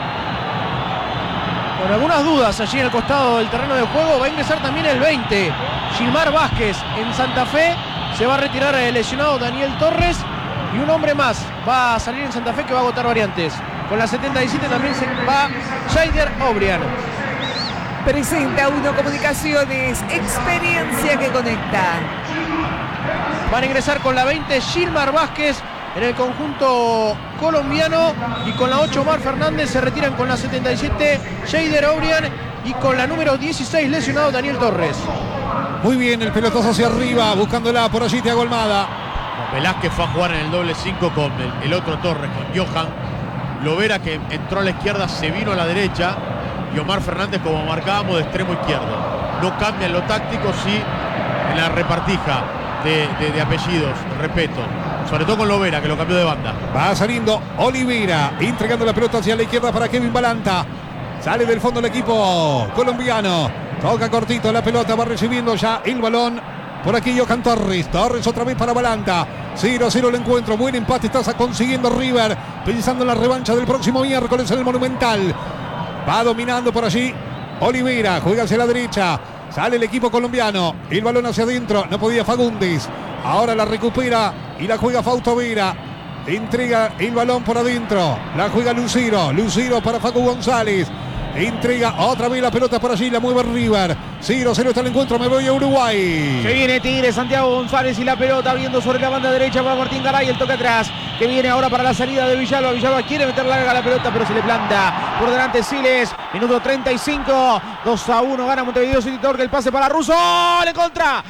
Con algunas dudas allí en el costado del terreno de juego. Va a ingresar también el 20, Gilmar Vázquez. En Santa Fe se va a retirar el lesionado Daniel Torres. Y un hombre más va a salir en Santa Fe que va a agotar variantes. Con la 77 también se va Jaider Obrian. Presenta Uno Comunicaciones, experiencia que conecta. Van a ingresar con la 20 Gilmar Vázquez en el conjunto colombiano, y con la 8 Omar Fernández. Se retiran con la 77 Jaider Obrian y con la número 16 lesionado Daniel Torres. Muy bien, el pelotazo hacia arriba, buscándola por allí Thiago Almada. Velázquez fue a jugar en el doble 5 con el otro Torres, con Johan. Lovera, que entró a la izquierda, se vino a la derecha. Y Omar Fernández, como marcábamos, de extremo izquierdo. No cambia en lo táctico, sí en la repartija de apellidos, respeto. Sobre todo con Lovera, que lo cambió de banda. Va saliendo Olivera, entregando la pelota hacia la izquierda para Kevin Balanta. Sale del fondo el equipo colombiano. Toca cortito la pelota, va recibiendo ya el balón. Por aquí Johan Torres. Torres otra vez para Balanta. 0-0 el encuentro. Buen empate está consiguiendo River. Pensando en la revancha del próximo miércoles en el Monumental. Va dominando por allí Olivera. Juega hacia la derecha. Sale el equipo colombiano. El balón hacia adentro. No podía Fagundes. Ahora la recupera y la juega Fausto Vera. Entrega el balón por adentro. La juega Lucero. Lucero para Facu González. Entrega otra vez la pelota por allí, la mueve River. 0-0 está el encuentro, me voy a Uruguay. Se viene Tigre, Santiago González y la pelota abriendo sobre la banda derecha para Martín Garay. El toque atrás que viene ahora para la salida de Villalba. Villalba quiere meter larga la pelota, pero se le planta por delante Siles. Minuto 35, 2-1 gana Montevideo City Torque. El pase para Russo, en contra.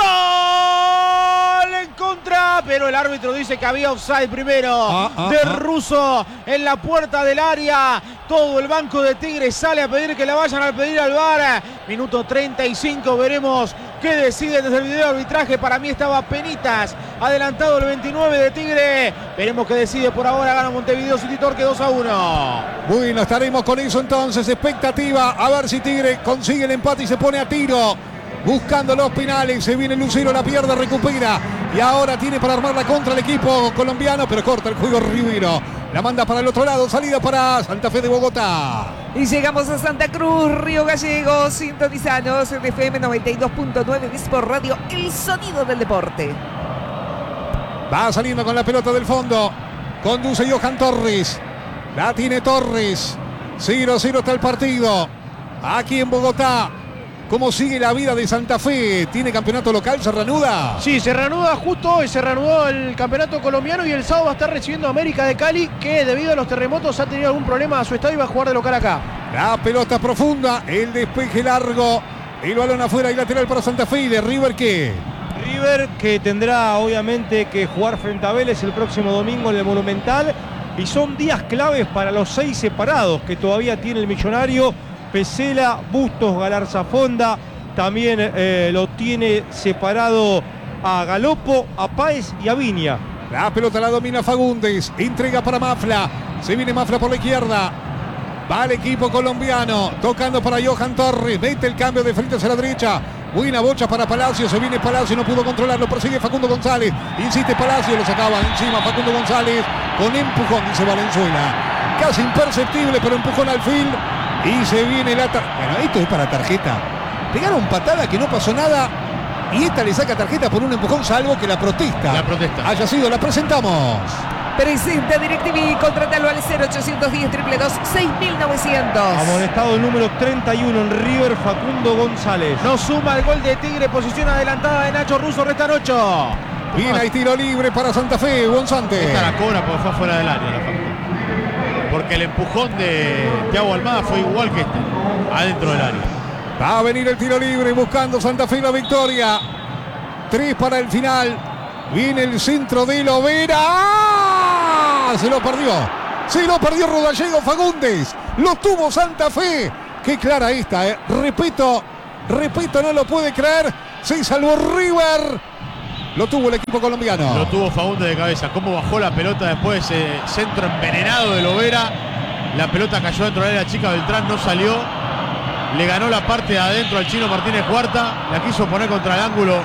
¡Gol! En contra, pero el árbitro dice que había offside primero de Russo en la puerta del área. Todo el banco de Tigre sale a pedir que la vayan a pedir al VAR. Minuto 35, veremos qué decide desde el video de arbitraje. Para mí estaba penitas adelantado el 29 de Tigre. Veremos qué decide. Por ahora gana Montevideo City Torque 2-1. Bueno, estaremos con eso entonces. Expectativa a ver si Tigre consigue el empate y se pone a tiro. Buscando los penales, se viene Lucero, la pierde, recupera. Y ahora tiene para armar la contra el equipo colombiano, pero corta el juego Rivero. La manda para el otro lado, salida para Santa Fe de Bogotá. Y llegamos a Santa Cruz, Río Gallegos, sintonizados en FM 92.9 de Sport Radio, el sonido del deporte. Va saliendo con la pelota del fondo. Conduce Johan Torres. La tiene Torres. 0-0 está el partido. Aquí en Bogotá. ¿Cómo sigue la vida de Santa Fe? ¿Tiene campeonato local? ¿Se reanuda? Sí, se reanuda justo hoy. Se reanudó el campeonato colombiano y el sábado va a estar recibiendo a América de Cali, que debido a los terremotos ha tenido algún problema a su estadio y va a jugar de local acá. La pelota profunda, el despeje largo, el balón afuera y lateral para Santa Fe. ¿Y de River qué? River que tendrá obviamente que jugar frente a Vélez el próximo domingo en el Monumental. Y son días claves para los 6 separados que todavía tiene el Millonario. Pesela, Bustos, Galarza Fonda, también lo tiene separado a Galopo, a Páez y a Viña. La pelota la domina Fagundes, entrega para Mafla, se viene Mafla por la izquierda, va el equipo colombiano, tocando para Johan Torres, mete el cambio de frente hacia la derecha, buena bocha para Palacio, se viene Palacio, no pudo controlarlo, persigue Facundo González, insiste Palacio, lo sacaba encima Facundo González, con empujón, dice Valenzuela, casi imperceptible, pero empujón al fin. Y se viene la tarjeta. Bueno, esto es para tarjeta. Pegaron patada que no pasó nada. Y esta le saca tarjeta por un empujón, salvo que la protesta haya sido. La presentamos. Presenta DirecTV, contrátalo al 0810 222 6900. Amonestado el número 31 en River, Facundo González. No suma el gol de Tigre, posición adelantada de Nacho Russo, restan 8. Bien, hay tiro libre para Santa Fe, Gonzante. Esta la cobra porque fue fuera del área la falta. Porque el empujón de Thiago Almada fue igual que este, adentro del área. Va a venir el tiro libre buscando Santa Fe la victoria. 3 para el final. Viene el centro de Lovera. ¡Ah! Se lo perdió Rodallego Fagundes. Lo tuvo Santa Fe. Qué clara esta, ¿eh? Repito, no lo puede creer. Se salvó River. Lo tuvo el equipo colombiano. Lo tuvo Fagundes de cabeza. Cómo bajó la pelota después de ese centro envenenado de Lovera. La pelota cayó dentro de la chica. Beltrán no salió. Le ganó la parte de adentro al chino Martínez Cuarta. La quiso poner contra el ángulo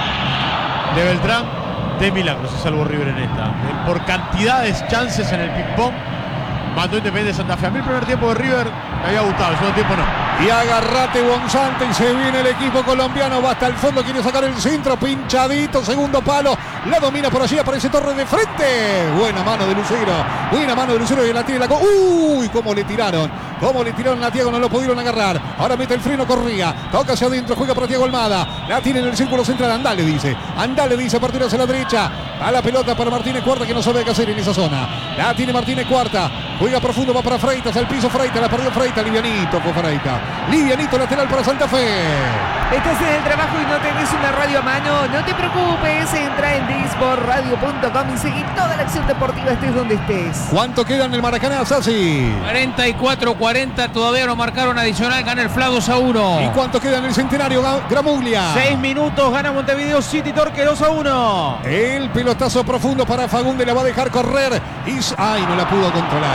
de Beltrán. De milagro se salvó River en esta. Por cantidades, chances en el ping-pong. Mandó Independiente Santa Fe. A mí el primer tiempo de River me había gustado. El segundo tiempo no. Y agarrate Bonzante y se viene el equipo colombiano. Va hasta el fondo, quiere sacar el centro. Pinchadito, segundo palo. La domina por allí, aparece Torres de frente. Buena mano de Lucero. Buena mano de Lucero y la tiene la... ¡Uy! Cómo le tiraron. Cómo le tiraron a Thiago, no lo pudieron agarrar. Ahora mete el freno Corría. Toca hacia adentro, juega para Thiago Almada. La tiene en el círculo central. Andale, dice. Andale, dice. Apertura hacia la derecha. A la pelota para Martínez Cuarta, que no sabe qué hacer en esa zona. La tiene Martínez Cuarta. Juega profundo, va para Freitas. Al piso Freitas. La perdió Freitas. Livianito fue Freitas. Livianito, lateral para Santa Fe. Estás en el trabajo y no tenés una radio a mano, no te preocupes, entra en disportradio.com y seguí toda la acción deportiva estés donde estés. ¿Cuánto queda en el Maracaná, Sassi? 44-40, todavía no marcaron adicional, gana el FLA 2-1. ¿Y cuánto queda en el Centenario, Gramuglia? 6 minutos, gana Montevideo City Torque 2-1. El pelotazo profundo para Fagundes, la va a dejar correr. ¡Ay, no la pudo controlar!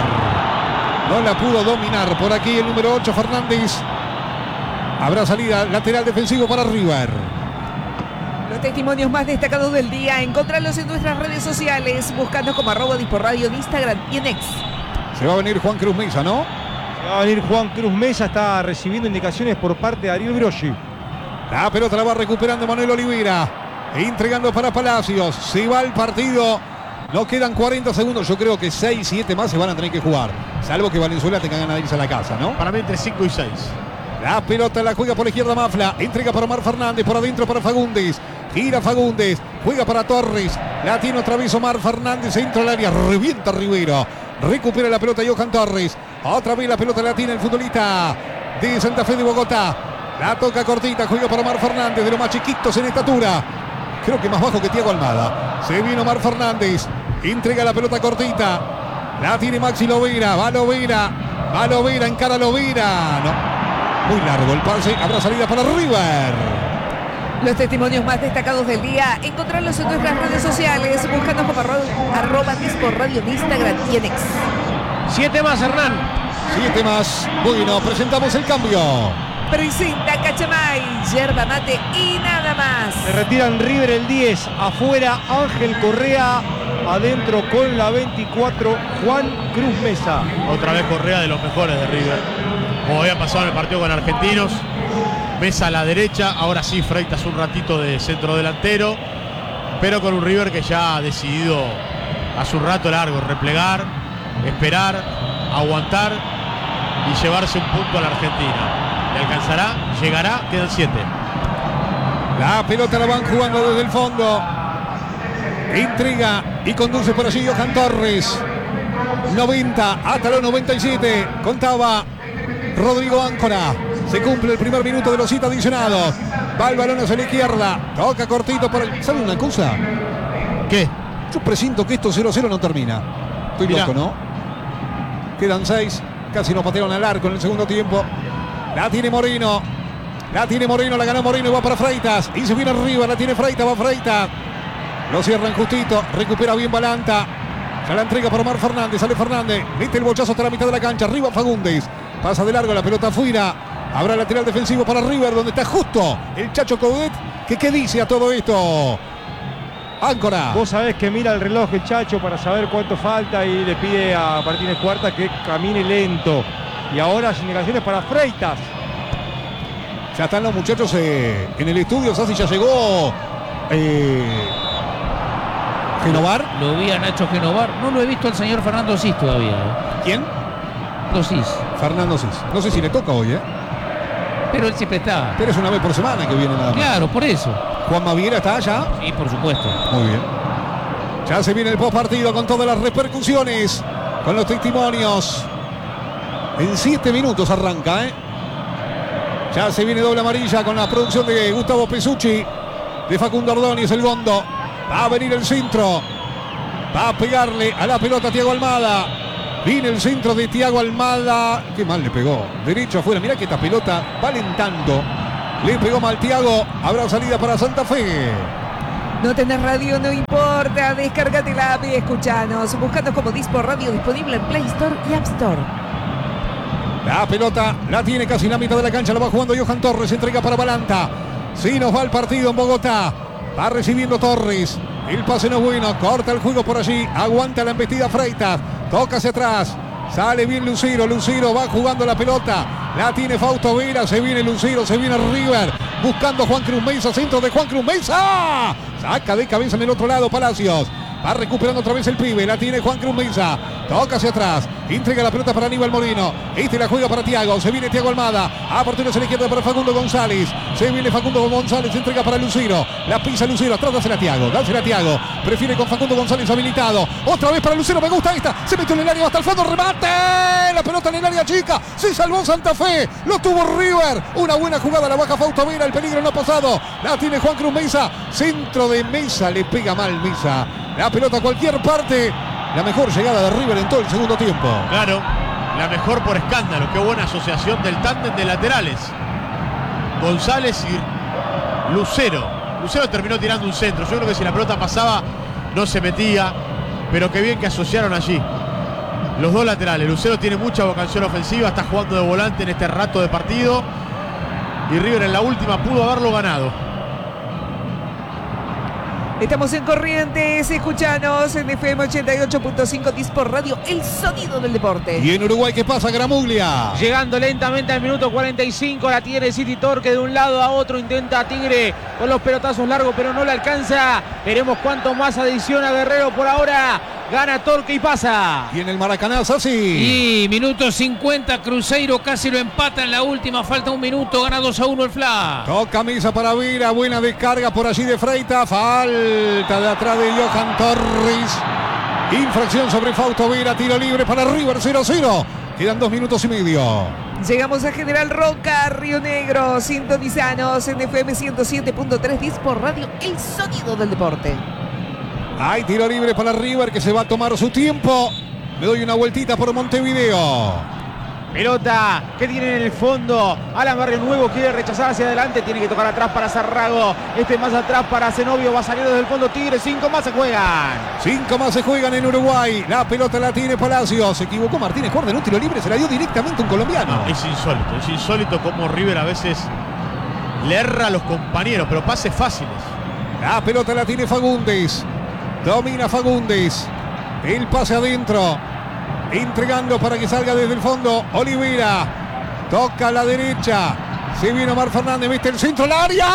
No la pudo dominar. Por aquí el número 8, Fernández. Habrá salida lateral defensivo para River. Los testimonios más destacados del día, encontrarlos en nuestras redes sociales, buscando como @disporradio en Instagram y en X. Se va a venir Juan Cruz Mesa, ¿no? Se va a venir Juan Cruz Mesa, está recibiendo indicaciones por parte de Ariel Broggi. La pelota la va recuperando Manuel Oliveira. Entregando para Palacios. Se va el partido. No quedan 40 segundos. Yo creo que 6, 7 más se van a tener que jugar. Salvo que Valenzuela tenga ganas de irse a la casa, ¿no? Para mí entre 5 y 6. La pelota la juega por la izquierda Mafla. Entrega para Omar Fernández. Por adentro para Fagundes. Gira Fagundes. Juega para Torres. La tiene otra vez Omar Fernández. Entra al área. Revienta Rivero. Recupera la pelota Johan Torres. Otra vez la pelota la tiene el futbolista de Santa Fe de Bogotá. La toca cortita. Juega para Omar Fernández. De los más chiquitos en estatura. Creo que más bajo que Thiago Almada. Se viene Omar Fernández. Entrega la pelota cortita. La tiene Maxi Lovera. Va Lovera. Va Lovera. Encara Lovera. No. Muy largo el pase, habrá salida para River. Los testimonios más destacados del día, encontrarlos en nuestras redes sociales, buscando como @disporradio en Instagram y en X. 7 más, Hernán. 7 más. Bueno, presentamos el cambio. Presenta Cachamay, yerba mate y nada más. Se retiran River el 10, afuera Ángel Correa, adentro con la 24 Juan Cruz Mesa. Otra vez Correa de los mejores de River. Como había pasado en el partido con Argentinos. Mesa a la derecha. Ahora sí, Freitas un ratito de centro delantero. Pero con un River que ya ha decidido a su rato largo replegar, esperar, aguantar y llevarse un punto a la Argentina. ¿Le alcanzará? ¿Llegará? Quedan 7. La pelota la van jugando desde el fondo. Intriga y conduce por allí Johan Torres. 90 hasta los 97. Contaba Rodrigo Áncora. Se cumple el primer minuto de los 7 adicionados. Va el balón hacia la izquierda. Toca cortito por el... ¿Sabe una cosa? ¿Qué? Yo presiento que esto 0-0 no termina. Estoy Mirá. loco, ¿no? Quedan 6. Casi nos patearon al arco en el segundo tiempo. La tiene Moreno. La tiene Moreno. La ganó Moreno y va para Freitas. Y se viene arriba. La tiene Freitas. Va Freitas. Lo cierran justito. Recupera bien Balanta. Ya la entrega por Omar Fernández. Sale Fernández. Mete el bochazo hasta la mitad de la cancha. Arriba Fagundes. Pasa de largo la pelota afuera. Habrá lateral defensivo para River, donde está justo el Chacho Coudet. ¿Qué dice a todo esto? Áncora. Vos sabés que mira el reloj el Chacho para saber cuánto falta y le pide a Martínez Cuarta que camine lento. Y ahora las indicaciones para Freitas. Ya están los muchachos en el estudio. Sassi ya llegó. Genovar. Lo vi a Nacho Genovar. No lo he visto al señor Fernando Cis todavía. ¿Quién? Cis. Fernando Cis. No sé si le toca hoy, Pero él siempre está. Pero es una vez por semana que viene nada más. Claro, por eso. Juan Maviera está allá. Sí, por supuesto. Muy bien. Ya se viene el postpartido con todas las repercusiones, con los testimonios. En 7 minutos arranca, Ya se viene doble amarilla con la producción de Gustavo Pesucci, de Facundo Ordóñez, el Gondo. Va a venir el centro. Va a pegarle a la pelota Thiago Almada. Viene el centro de Thiago Almada. Qué mal le pegó. Derecho afuera. Mirá que esta pelota va alentando. Le pegó mal Thiago. Habrá salida para Santa Fe. No tenés radio, no importa. Descárgate la app y escuchanos. Buscando como Dispo Radio, disponible en Play Store y App Store. La pelota la tiene casi en la mitad de la cancha. La va jugando Johan Torres. Entrega para Balanta. Sí nos va el partido en Bogotá. Va recibiendo Torres. El pase no es bueno. Corta el juego por allí. Aguanta la embestida Freitas. Toca hacia atrás. Sale bien Lucero. Lucero va jugando la pelota. La tiene Fausto Vera. Se viene Lucero. Se viene River. Buscando Juan Cruz Mesa. Centro de Juan Cruz Mesa. Saca de cabeza en el otro lado Palacios. Va recuperando otra vez el pibe. La tiene Juan Cruz Mesa. Toca hacia atrás. Entrega la pelota para Aníbal Moreno. Este la juega para Thiago. Se viene Thiago Almada. Apertura hacia la izquierda para Facundo González. Se viene Facundo González. Entrega para Lucero. La pisa Lucero. Atrás dásela a Thiago. Dásela a Thiago. Prefiere con Facundo González habilitado. Otra vez para Lucero. Me gusta esta. Se metió en el área hasta el fondo. Remate. La pelota en el área chica. Se salvó Santa Fe. Lo tuvo River. Una buena jugada. La baja Fausto Vera. El peligro no ha pasado. La tiene Juan Cruz Mesa. Centro de Mesa. Le pega mal Mesa. La pelota a cualquier parte. La mejor llegada de River en todo el segundo tiempo. Claro, la mejor por escándalo. Qué buena asociación del tándem de laterales. González y Lucero. Lucero terminó tirando un centro. Yo creo que si la pelota pasaba no se metía. Pero qué bien que asociaron allí los dos laterales. Lucero tiene mucha vocación ofensiva. Está jugando de volante en este rato de partido. Y River en la última pudo haberlo ganado. Estamos en Corrientes, escuchanos en FM 88.5 Dispo Radio, el sonido del deporte. Y en Uruguay, ¿qué pasa, Gramuglia? Llegando lentamente al minuto 45, la tiene City Torque de un lado a otro, intenta a Tigre con los pelotazos largos, pero no le alcanza. Veremos cuánto más adiciona Guerrero por ahora. Gana Torque y pasa. Y en el Maracaná, Sassi. Y minuto 50, Cruzeiro casi lo empata en la última, falta un minuto, gana 2-1 el Fla. Toca Mesa para Vera, buena descarga por allí de Freitas, falta de atrás de Johan Torres. Infracción sobre Fausto Vera, tiro libre para River, 0-0. Quedan 2 minutos y medio. Llegamos a General Roca, Río Negro, sintonizanos en FM 107.3 Dispo Radio, el sonido del deporte. Hay tiro libre para River que se va a tomar su tiempo. Le doy una vueltita por Montevideo. Pelota que tiene en el fondo. Alan Barrio Nuevo quiere rechazar hacia adelante. Tiene que tocar atrás para Zarrago. Más atrás para Zenobio. Va saliendo desde el fondo Tigre. 5 más se juegan. 5 más se juegan en Uruguay. La pelota la tiene Palacios. Se equivocó Martínez Jorge en un tiro libre. Se la dio directamente un colombiano. No, es insólito como River a veces le erra a los compañeros, pero pases fáciles. La pelota la tiene Fagundes. Domina Fagundes. El pase adentro. Entregando para que salga desde el fondo Olivera. Toca a la derecha. Se viene Omar Fernández. Mete el centro al área.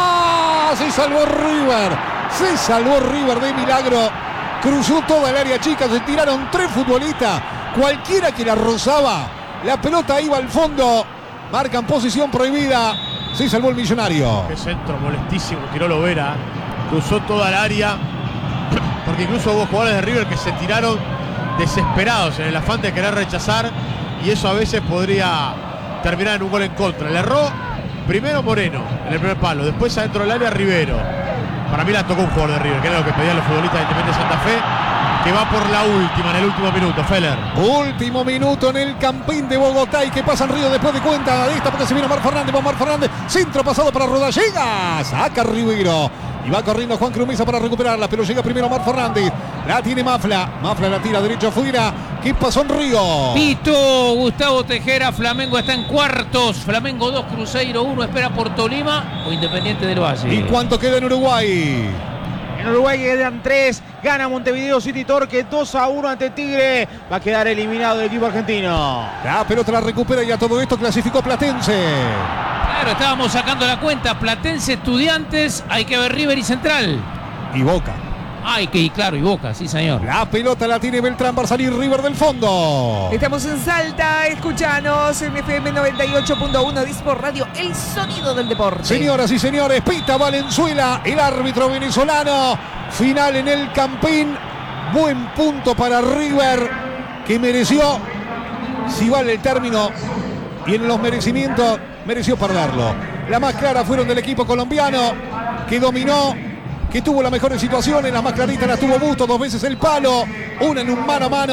Se salvó River. Se salvó River de milagro. Cruzó toda el área chica. Se tiraron 3 futbolistas. Cualquiera que la rozaba. La pelota iba al fondo. Marcan posición prohibida. Se salvó el Millonario. Qué centro molestísimo. Tiró Lovera. Cruzó toda el área. Porque incluso hubo jugadores de River que se tiraron desesperados en el afán de querer rechazar, y eso a veces podría terminar en un gol en contra. Le erró primero Moreno en el primer palo, después adentro del área Rivero. Para mí la tocó un jugador de River, que era lo que pedían los futbolistas de Independiente Santa Fe, que va por la última en el último minuto. Feller. Último minuto en el Campín de Bogotá. ¿Y qué pasa en Río después de cuenta de esta? Porque se viene Omar Fernández. Va Omar Fernández. Centro pasado para Rodallega. Saca Rivero. Y va corriendo Juan Cruz Mesa para recuperarla. Pero llega primero Omar Fernández. La tiene Mafla. Mafla la tira derecho afuera. ¿Qué pasó en Río? Pito Gustavo Tejera. Flamengo está en cuartos. Flamengo 2, Cruzeiro 1. Espera por Tolima o Independiente del Valle. ¿Y cuánto queda en Uruguay? En Uruguay quedan 3. Gana Montevideo City Torque 2-1 ante Tigre. Va a quedar eliminado el equipo argentino. La pelota la recupera y a todo esto clasificó Platense. Claro, estábamos sacando la cuenta. Platense, Estudiantes, hay que ver River y Central. Y Boca. Y claro, y Boca, sí señor. La pelota la tiene Beltrán, va a salir River del fondo. Estamos en Salta, escuchanos en FM 98.1 Dispo Radio, el sonido del deporte. Señoras y señores, pita Valenzuela, el árbitro venezolano. Final en el Campín. Buen punto para River, que mereció, si vale el término, y en los merecimientos, mereció perderlo. La más clara fueron del equipo colombiano, que dominó, que tuvo las mejores situaciones. Las más claritas las tuvo Busto, 2 veces el palo, una en un mano a mano,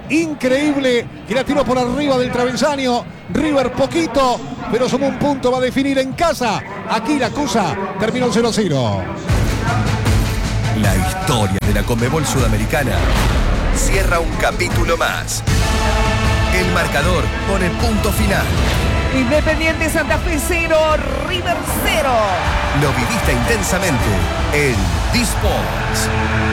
increíble que la tiró por arriba del travesaño. River poquito, pero sumó un punto, va a definir en casa. Aquí la cosa terminó 0-0. La historia de la Conmebol Sudamericana cierra un capítulo más. El marcador pone punto final. Independiente Santa Fe 0, River 0. Lo viviste intensamente en D-Sports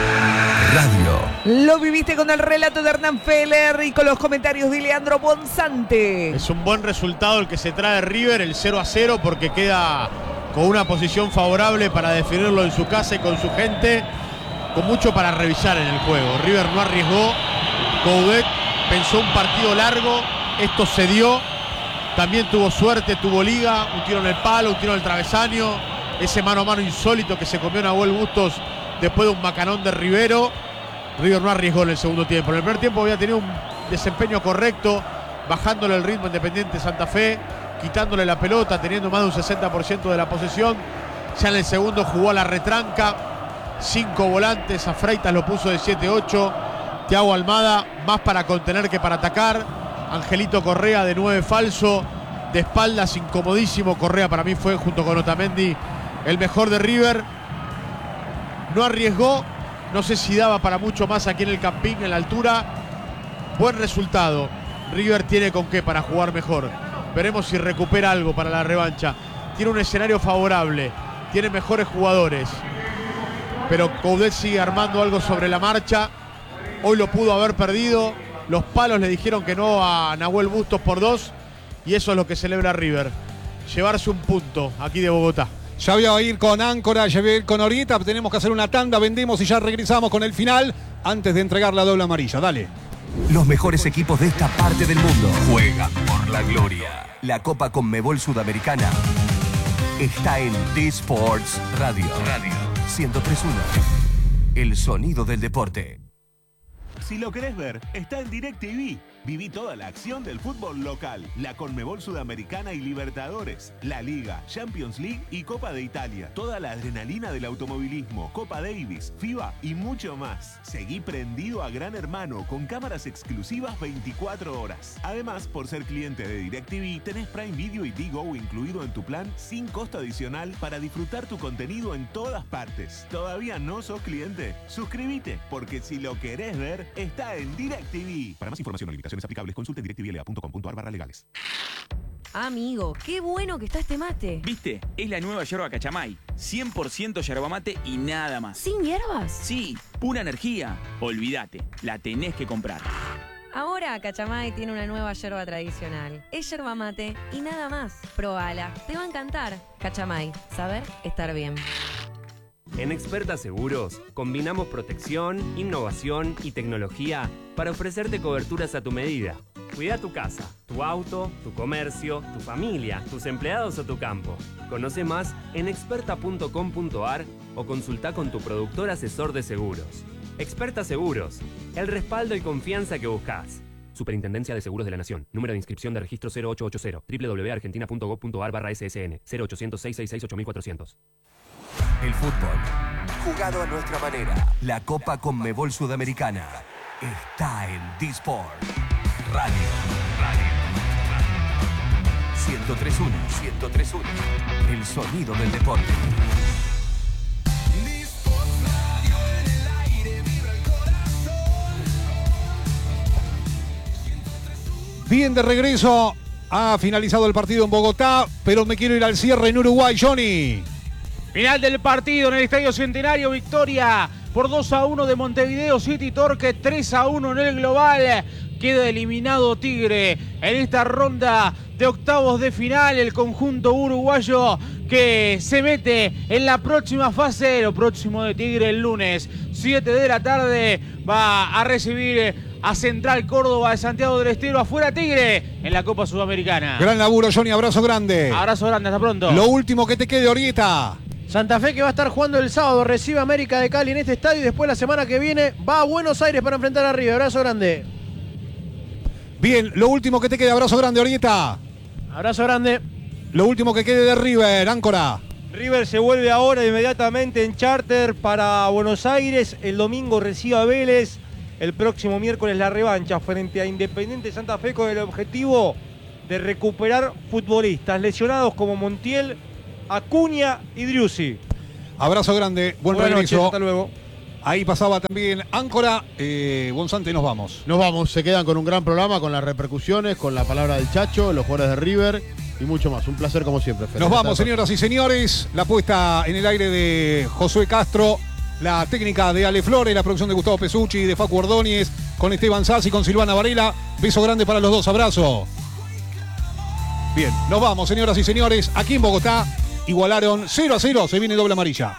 Radio. Lo viviste con el relato de Hernán Feller y con los comentarios de Leandro Bonzante. Es un buen resultado el que se trae River, el 0-0, porque queda con una posición favorable para definirlo en su casa y con su gente, con mucho para revisar en el juego. River no arriesgó, Coudet pensó un partido largo, esto se dio, también tuvo suerte, tuvo liga, un tiro en el palo, un tiro en el travesaño, ese mano a mano insólito que se comió Nahuel Bustos después de un macanón de Rivero. River no arriesgó en el segundo tiempo. En el primer tiempo había tenido un desempeño correcto, bajándole el ritmo a Independiente Santa Fe, quitándole la pelota, teniendo más de un 60% de la posesión. Ya en el segundo jugó a la retranca, 5 volantes, a Freitas lo puso de 7-8, Thiago Almada más para contener que para atacar, Angelito Correa de 9 falso, de espaldas, incomodísimo. Correa para mí fue, junto con Otamendi, el mejor de River. No arriesgó, no sé si daba para mucho más aquí en el Campín, en la altura. Buen resultado, River tiene con qué para jugar mejor. Veremos si recupera algo para la revancha. Tiene un escenario favorable, tiene mejores jugadores, pero Coudet sigue armando algo sobre la marcha. Hoy lo pudo haber perdido, los palos le dijeron que no a Nahuel Bustos por 2, y eso es lo que celebra River, llevarse un punto aquí de Bogotá. Ya voy a ir con Áncora, ya voy a ir con Orieta, tenemos que hacer una tanda, vendemos y ya regresamos con el final antes de entregar la doble amarilla. Dale. Los mejores equipos de esta parte del mundo juegan por la gloria. La Copa Conmebol Sudamericana está en D-Sports Radio. 103.1. El sonido del deporte. Si lo querés ver, está en DirecTV. Viví toda la acción del fútbol local, la Conmebol Sudamericana y Libertadores, la Liga, Champions League y Copa de Italia. Toda la adrenalina del automovilismo, Copa Davis, FIBA y mucho más. Seguí prendido a Gran Hermano con cámaras exclusivas 24 horas. Además, por ser cliente de DirecTV, tenés Prime Video y Digo incluido en tu plan sin costo adicional para disfrutar tu contenido en todas partes. ¿Todavía no sos cliente? Suscríbete, porque si lo querés ver, está en DirecTV. Para más información o limitaciones aplicables, consulte directvla.com.ar/legales. Amigo, qué bueno que está este mate. ¿Viste? Es la nueva yerba Cachamay. 100% yerba mate y nada más. ¿Sin hierbas? Sí, pura energía. Olvídate, la tenés que comprar. Ahora Cachamay tiene una nueva yerba tradicional. Es yerba mate y nada más. Probala, te va a encantar. Cachamay, saber estar bien. En Experta Seguros, combinamos protección, innovación y tecnología para ofrecerte coberturas a tu medida. Cuida tu casa, tu auto, tu comercio, tu familia, tus empleados o tu campo. Conoce más en experta.com.ar o consulta con tu productor asesor de seguros. Experta Seguros, el respaldo y confianza que buscas. Superintendencia de Seguros de la Nación. Número de inscripción de registro 0880. www.argentina.gov.ar/SSN. 0800-666-8400. El fútbol, jugado a nuestra manera. La Copa Conmebol Sudamericana está en D-Sport Radio. 103.1. El sonido del deporte. Bien, de regreso. Ha finalizado el partido en Bogotá, pero me quiero ir al cierre en Uruguay, Johnny. Final del partido en el Estadio Centenario, victoria por 2-1 de Montevideo City Torque, 3-1 en el global. Queda eliminado Tigre en esta ronda de octavos de final. El conjunto uruguayo que se mete en la próxima fase. Lo próximo de Tigre el lunes, 7 de la tarde, va a recibir a Central Córdoba de Santiago del Estero. Afuera Tigre en la Copa Sudamericana. Gran laburo, Johnny. Abrazo grande. Abrazo grande, hasta pronto. Lo último que te quede, Orieta. Santa Fe, que va a estar jugando el sábado, recibe a América de Cali en este estadio y después la semana que viene va a Buenos Aires para enfrentar a River. Abrazo grande. Bien, lo último que te quede, abrazo grande, Orieta. Abrazo grande. Lo último que quede de River, Áncora. River se vuelve ahora inmediatamente en charter para Buenos Aires. El domingo recibe a Vélez. el próximo miércoles la revancha frente a Independiente Santa Fe con el objetivo de recuperar futbolistas lesionados como Montiel, Acuña y Driussi. Abrazo grande, buen Buenas regreso. noches, hasta luego. Ahí pasaba también Áncora. Gonzante, nos vamos. Nos vamos, se quedan con un gran programa, con las repercusiones, con la palabra del Chacho, los jugadores de River y mucho más. Un placer como siempre, Fede. Nos vamos, señoras y señores. La puesta en el aire de Josué Castro, la técnica de Ale Flores, la producción de Gustavo Pesucci, de Facu Ordóñez, con Esteban Sassi, con Silvana Varela. Beso grande para los dos, abrazo. Bien, nos vamos, señoras y señores. Aquí en Bogotá igualaron 0-0, se viene doble amarilla.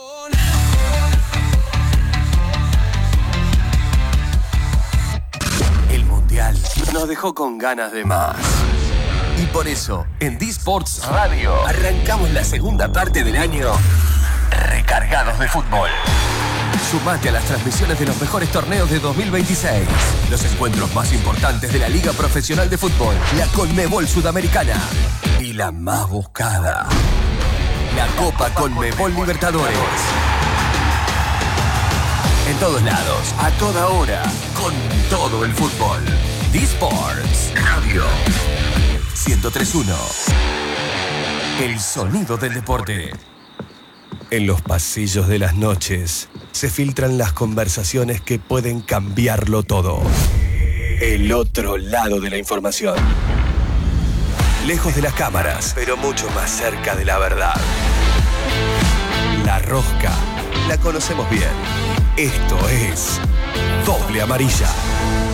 El Mundial nos dejó con ganas de más. Y por eso, en D-Sports Radio, arrancamos la segunda parte del año recargados de fútbol. Sumate a las transmisiones de los mejores torneos de 2026. Los encuentros más importantes de la Liga Profesional de Fútbol, la Conmebol Sudamericana y la más buscada, la Copa Conmebol Libertadores. En todos lados, a toda hora, con todo el fútbol. D-Sports Radio 103.1. El sonido del deporte. En los pasillos de las noches se filtran las conversaciones que pueden cambiarlo todo. El otro lado de la información. Lejos de las cámaras, pero mucho más cerca de la verdad. La rosca la conocemos bien. Esto es Doble Amarilla.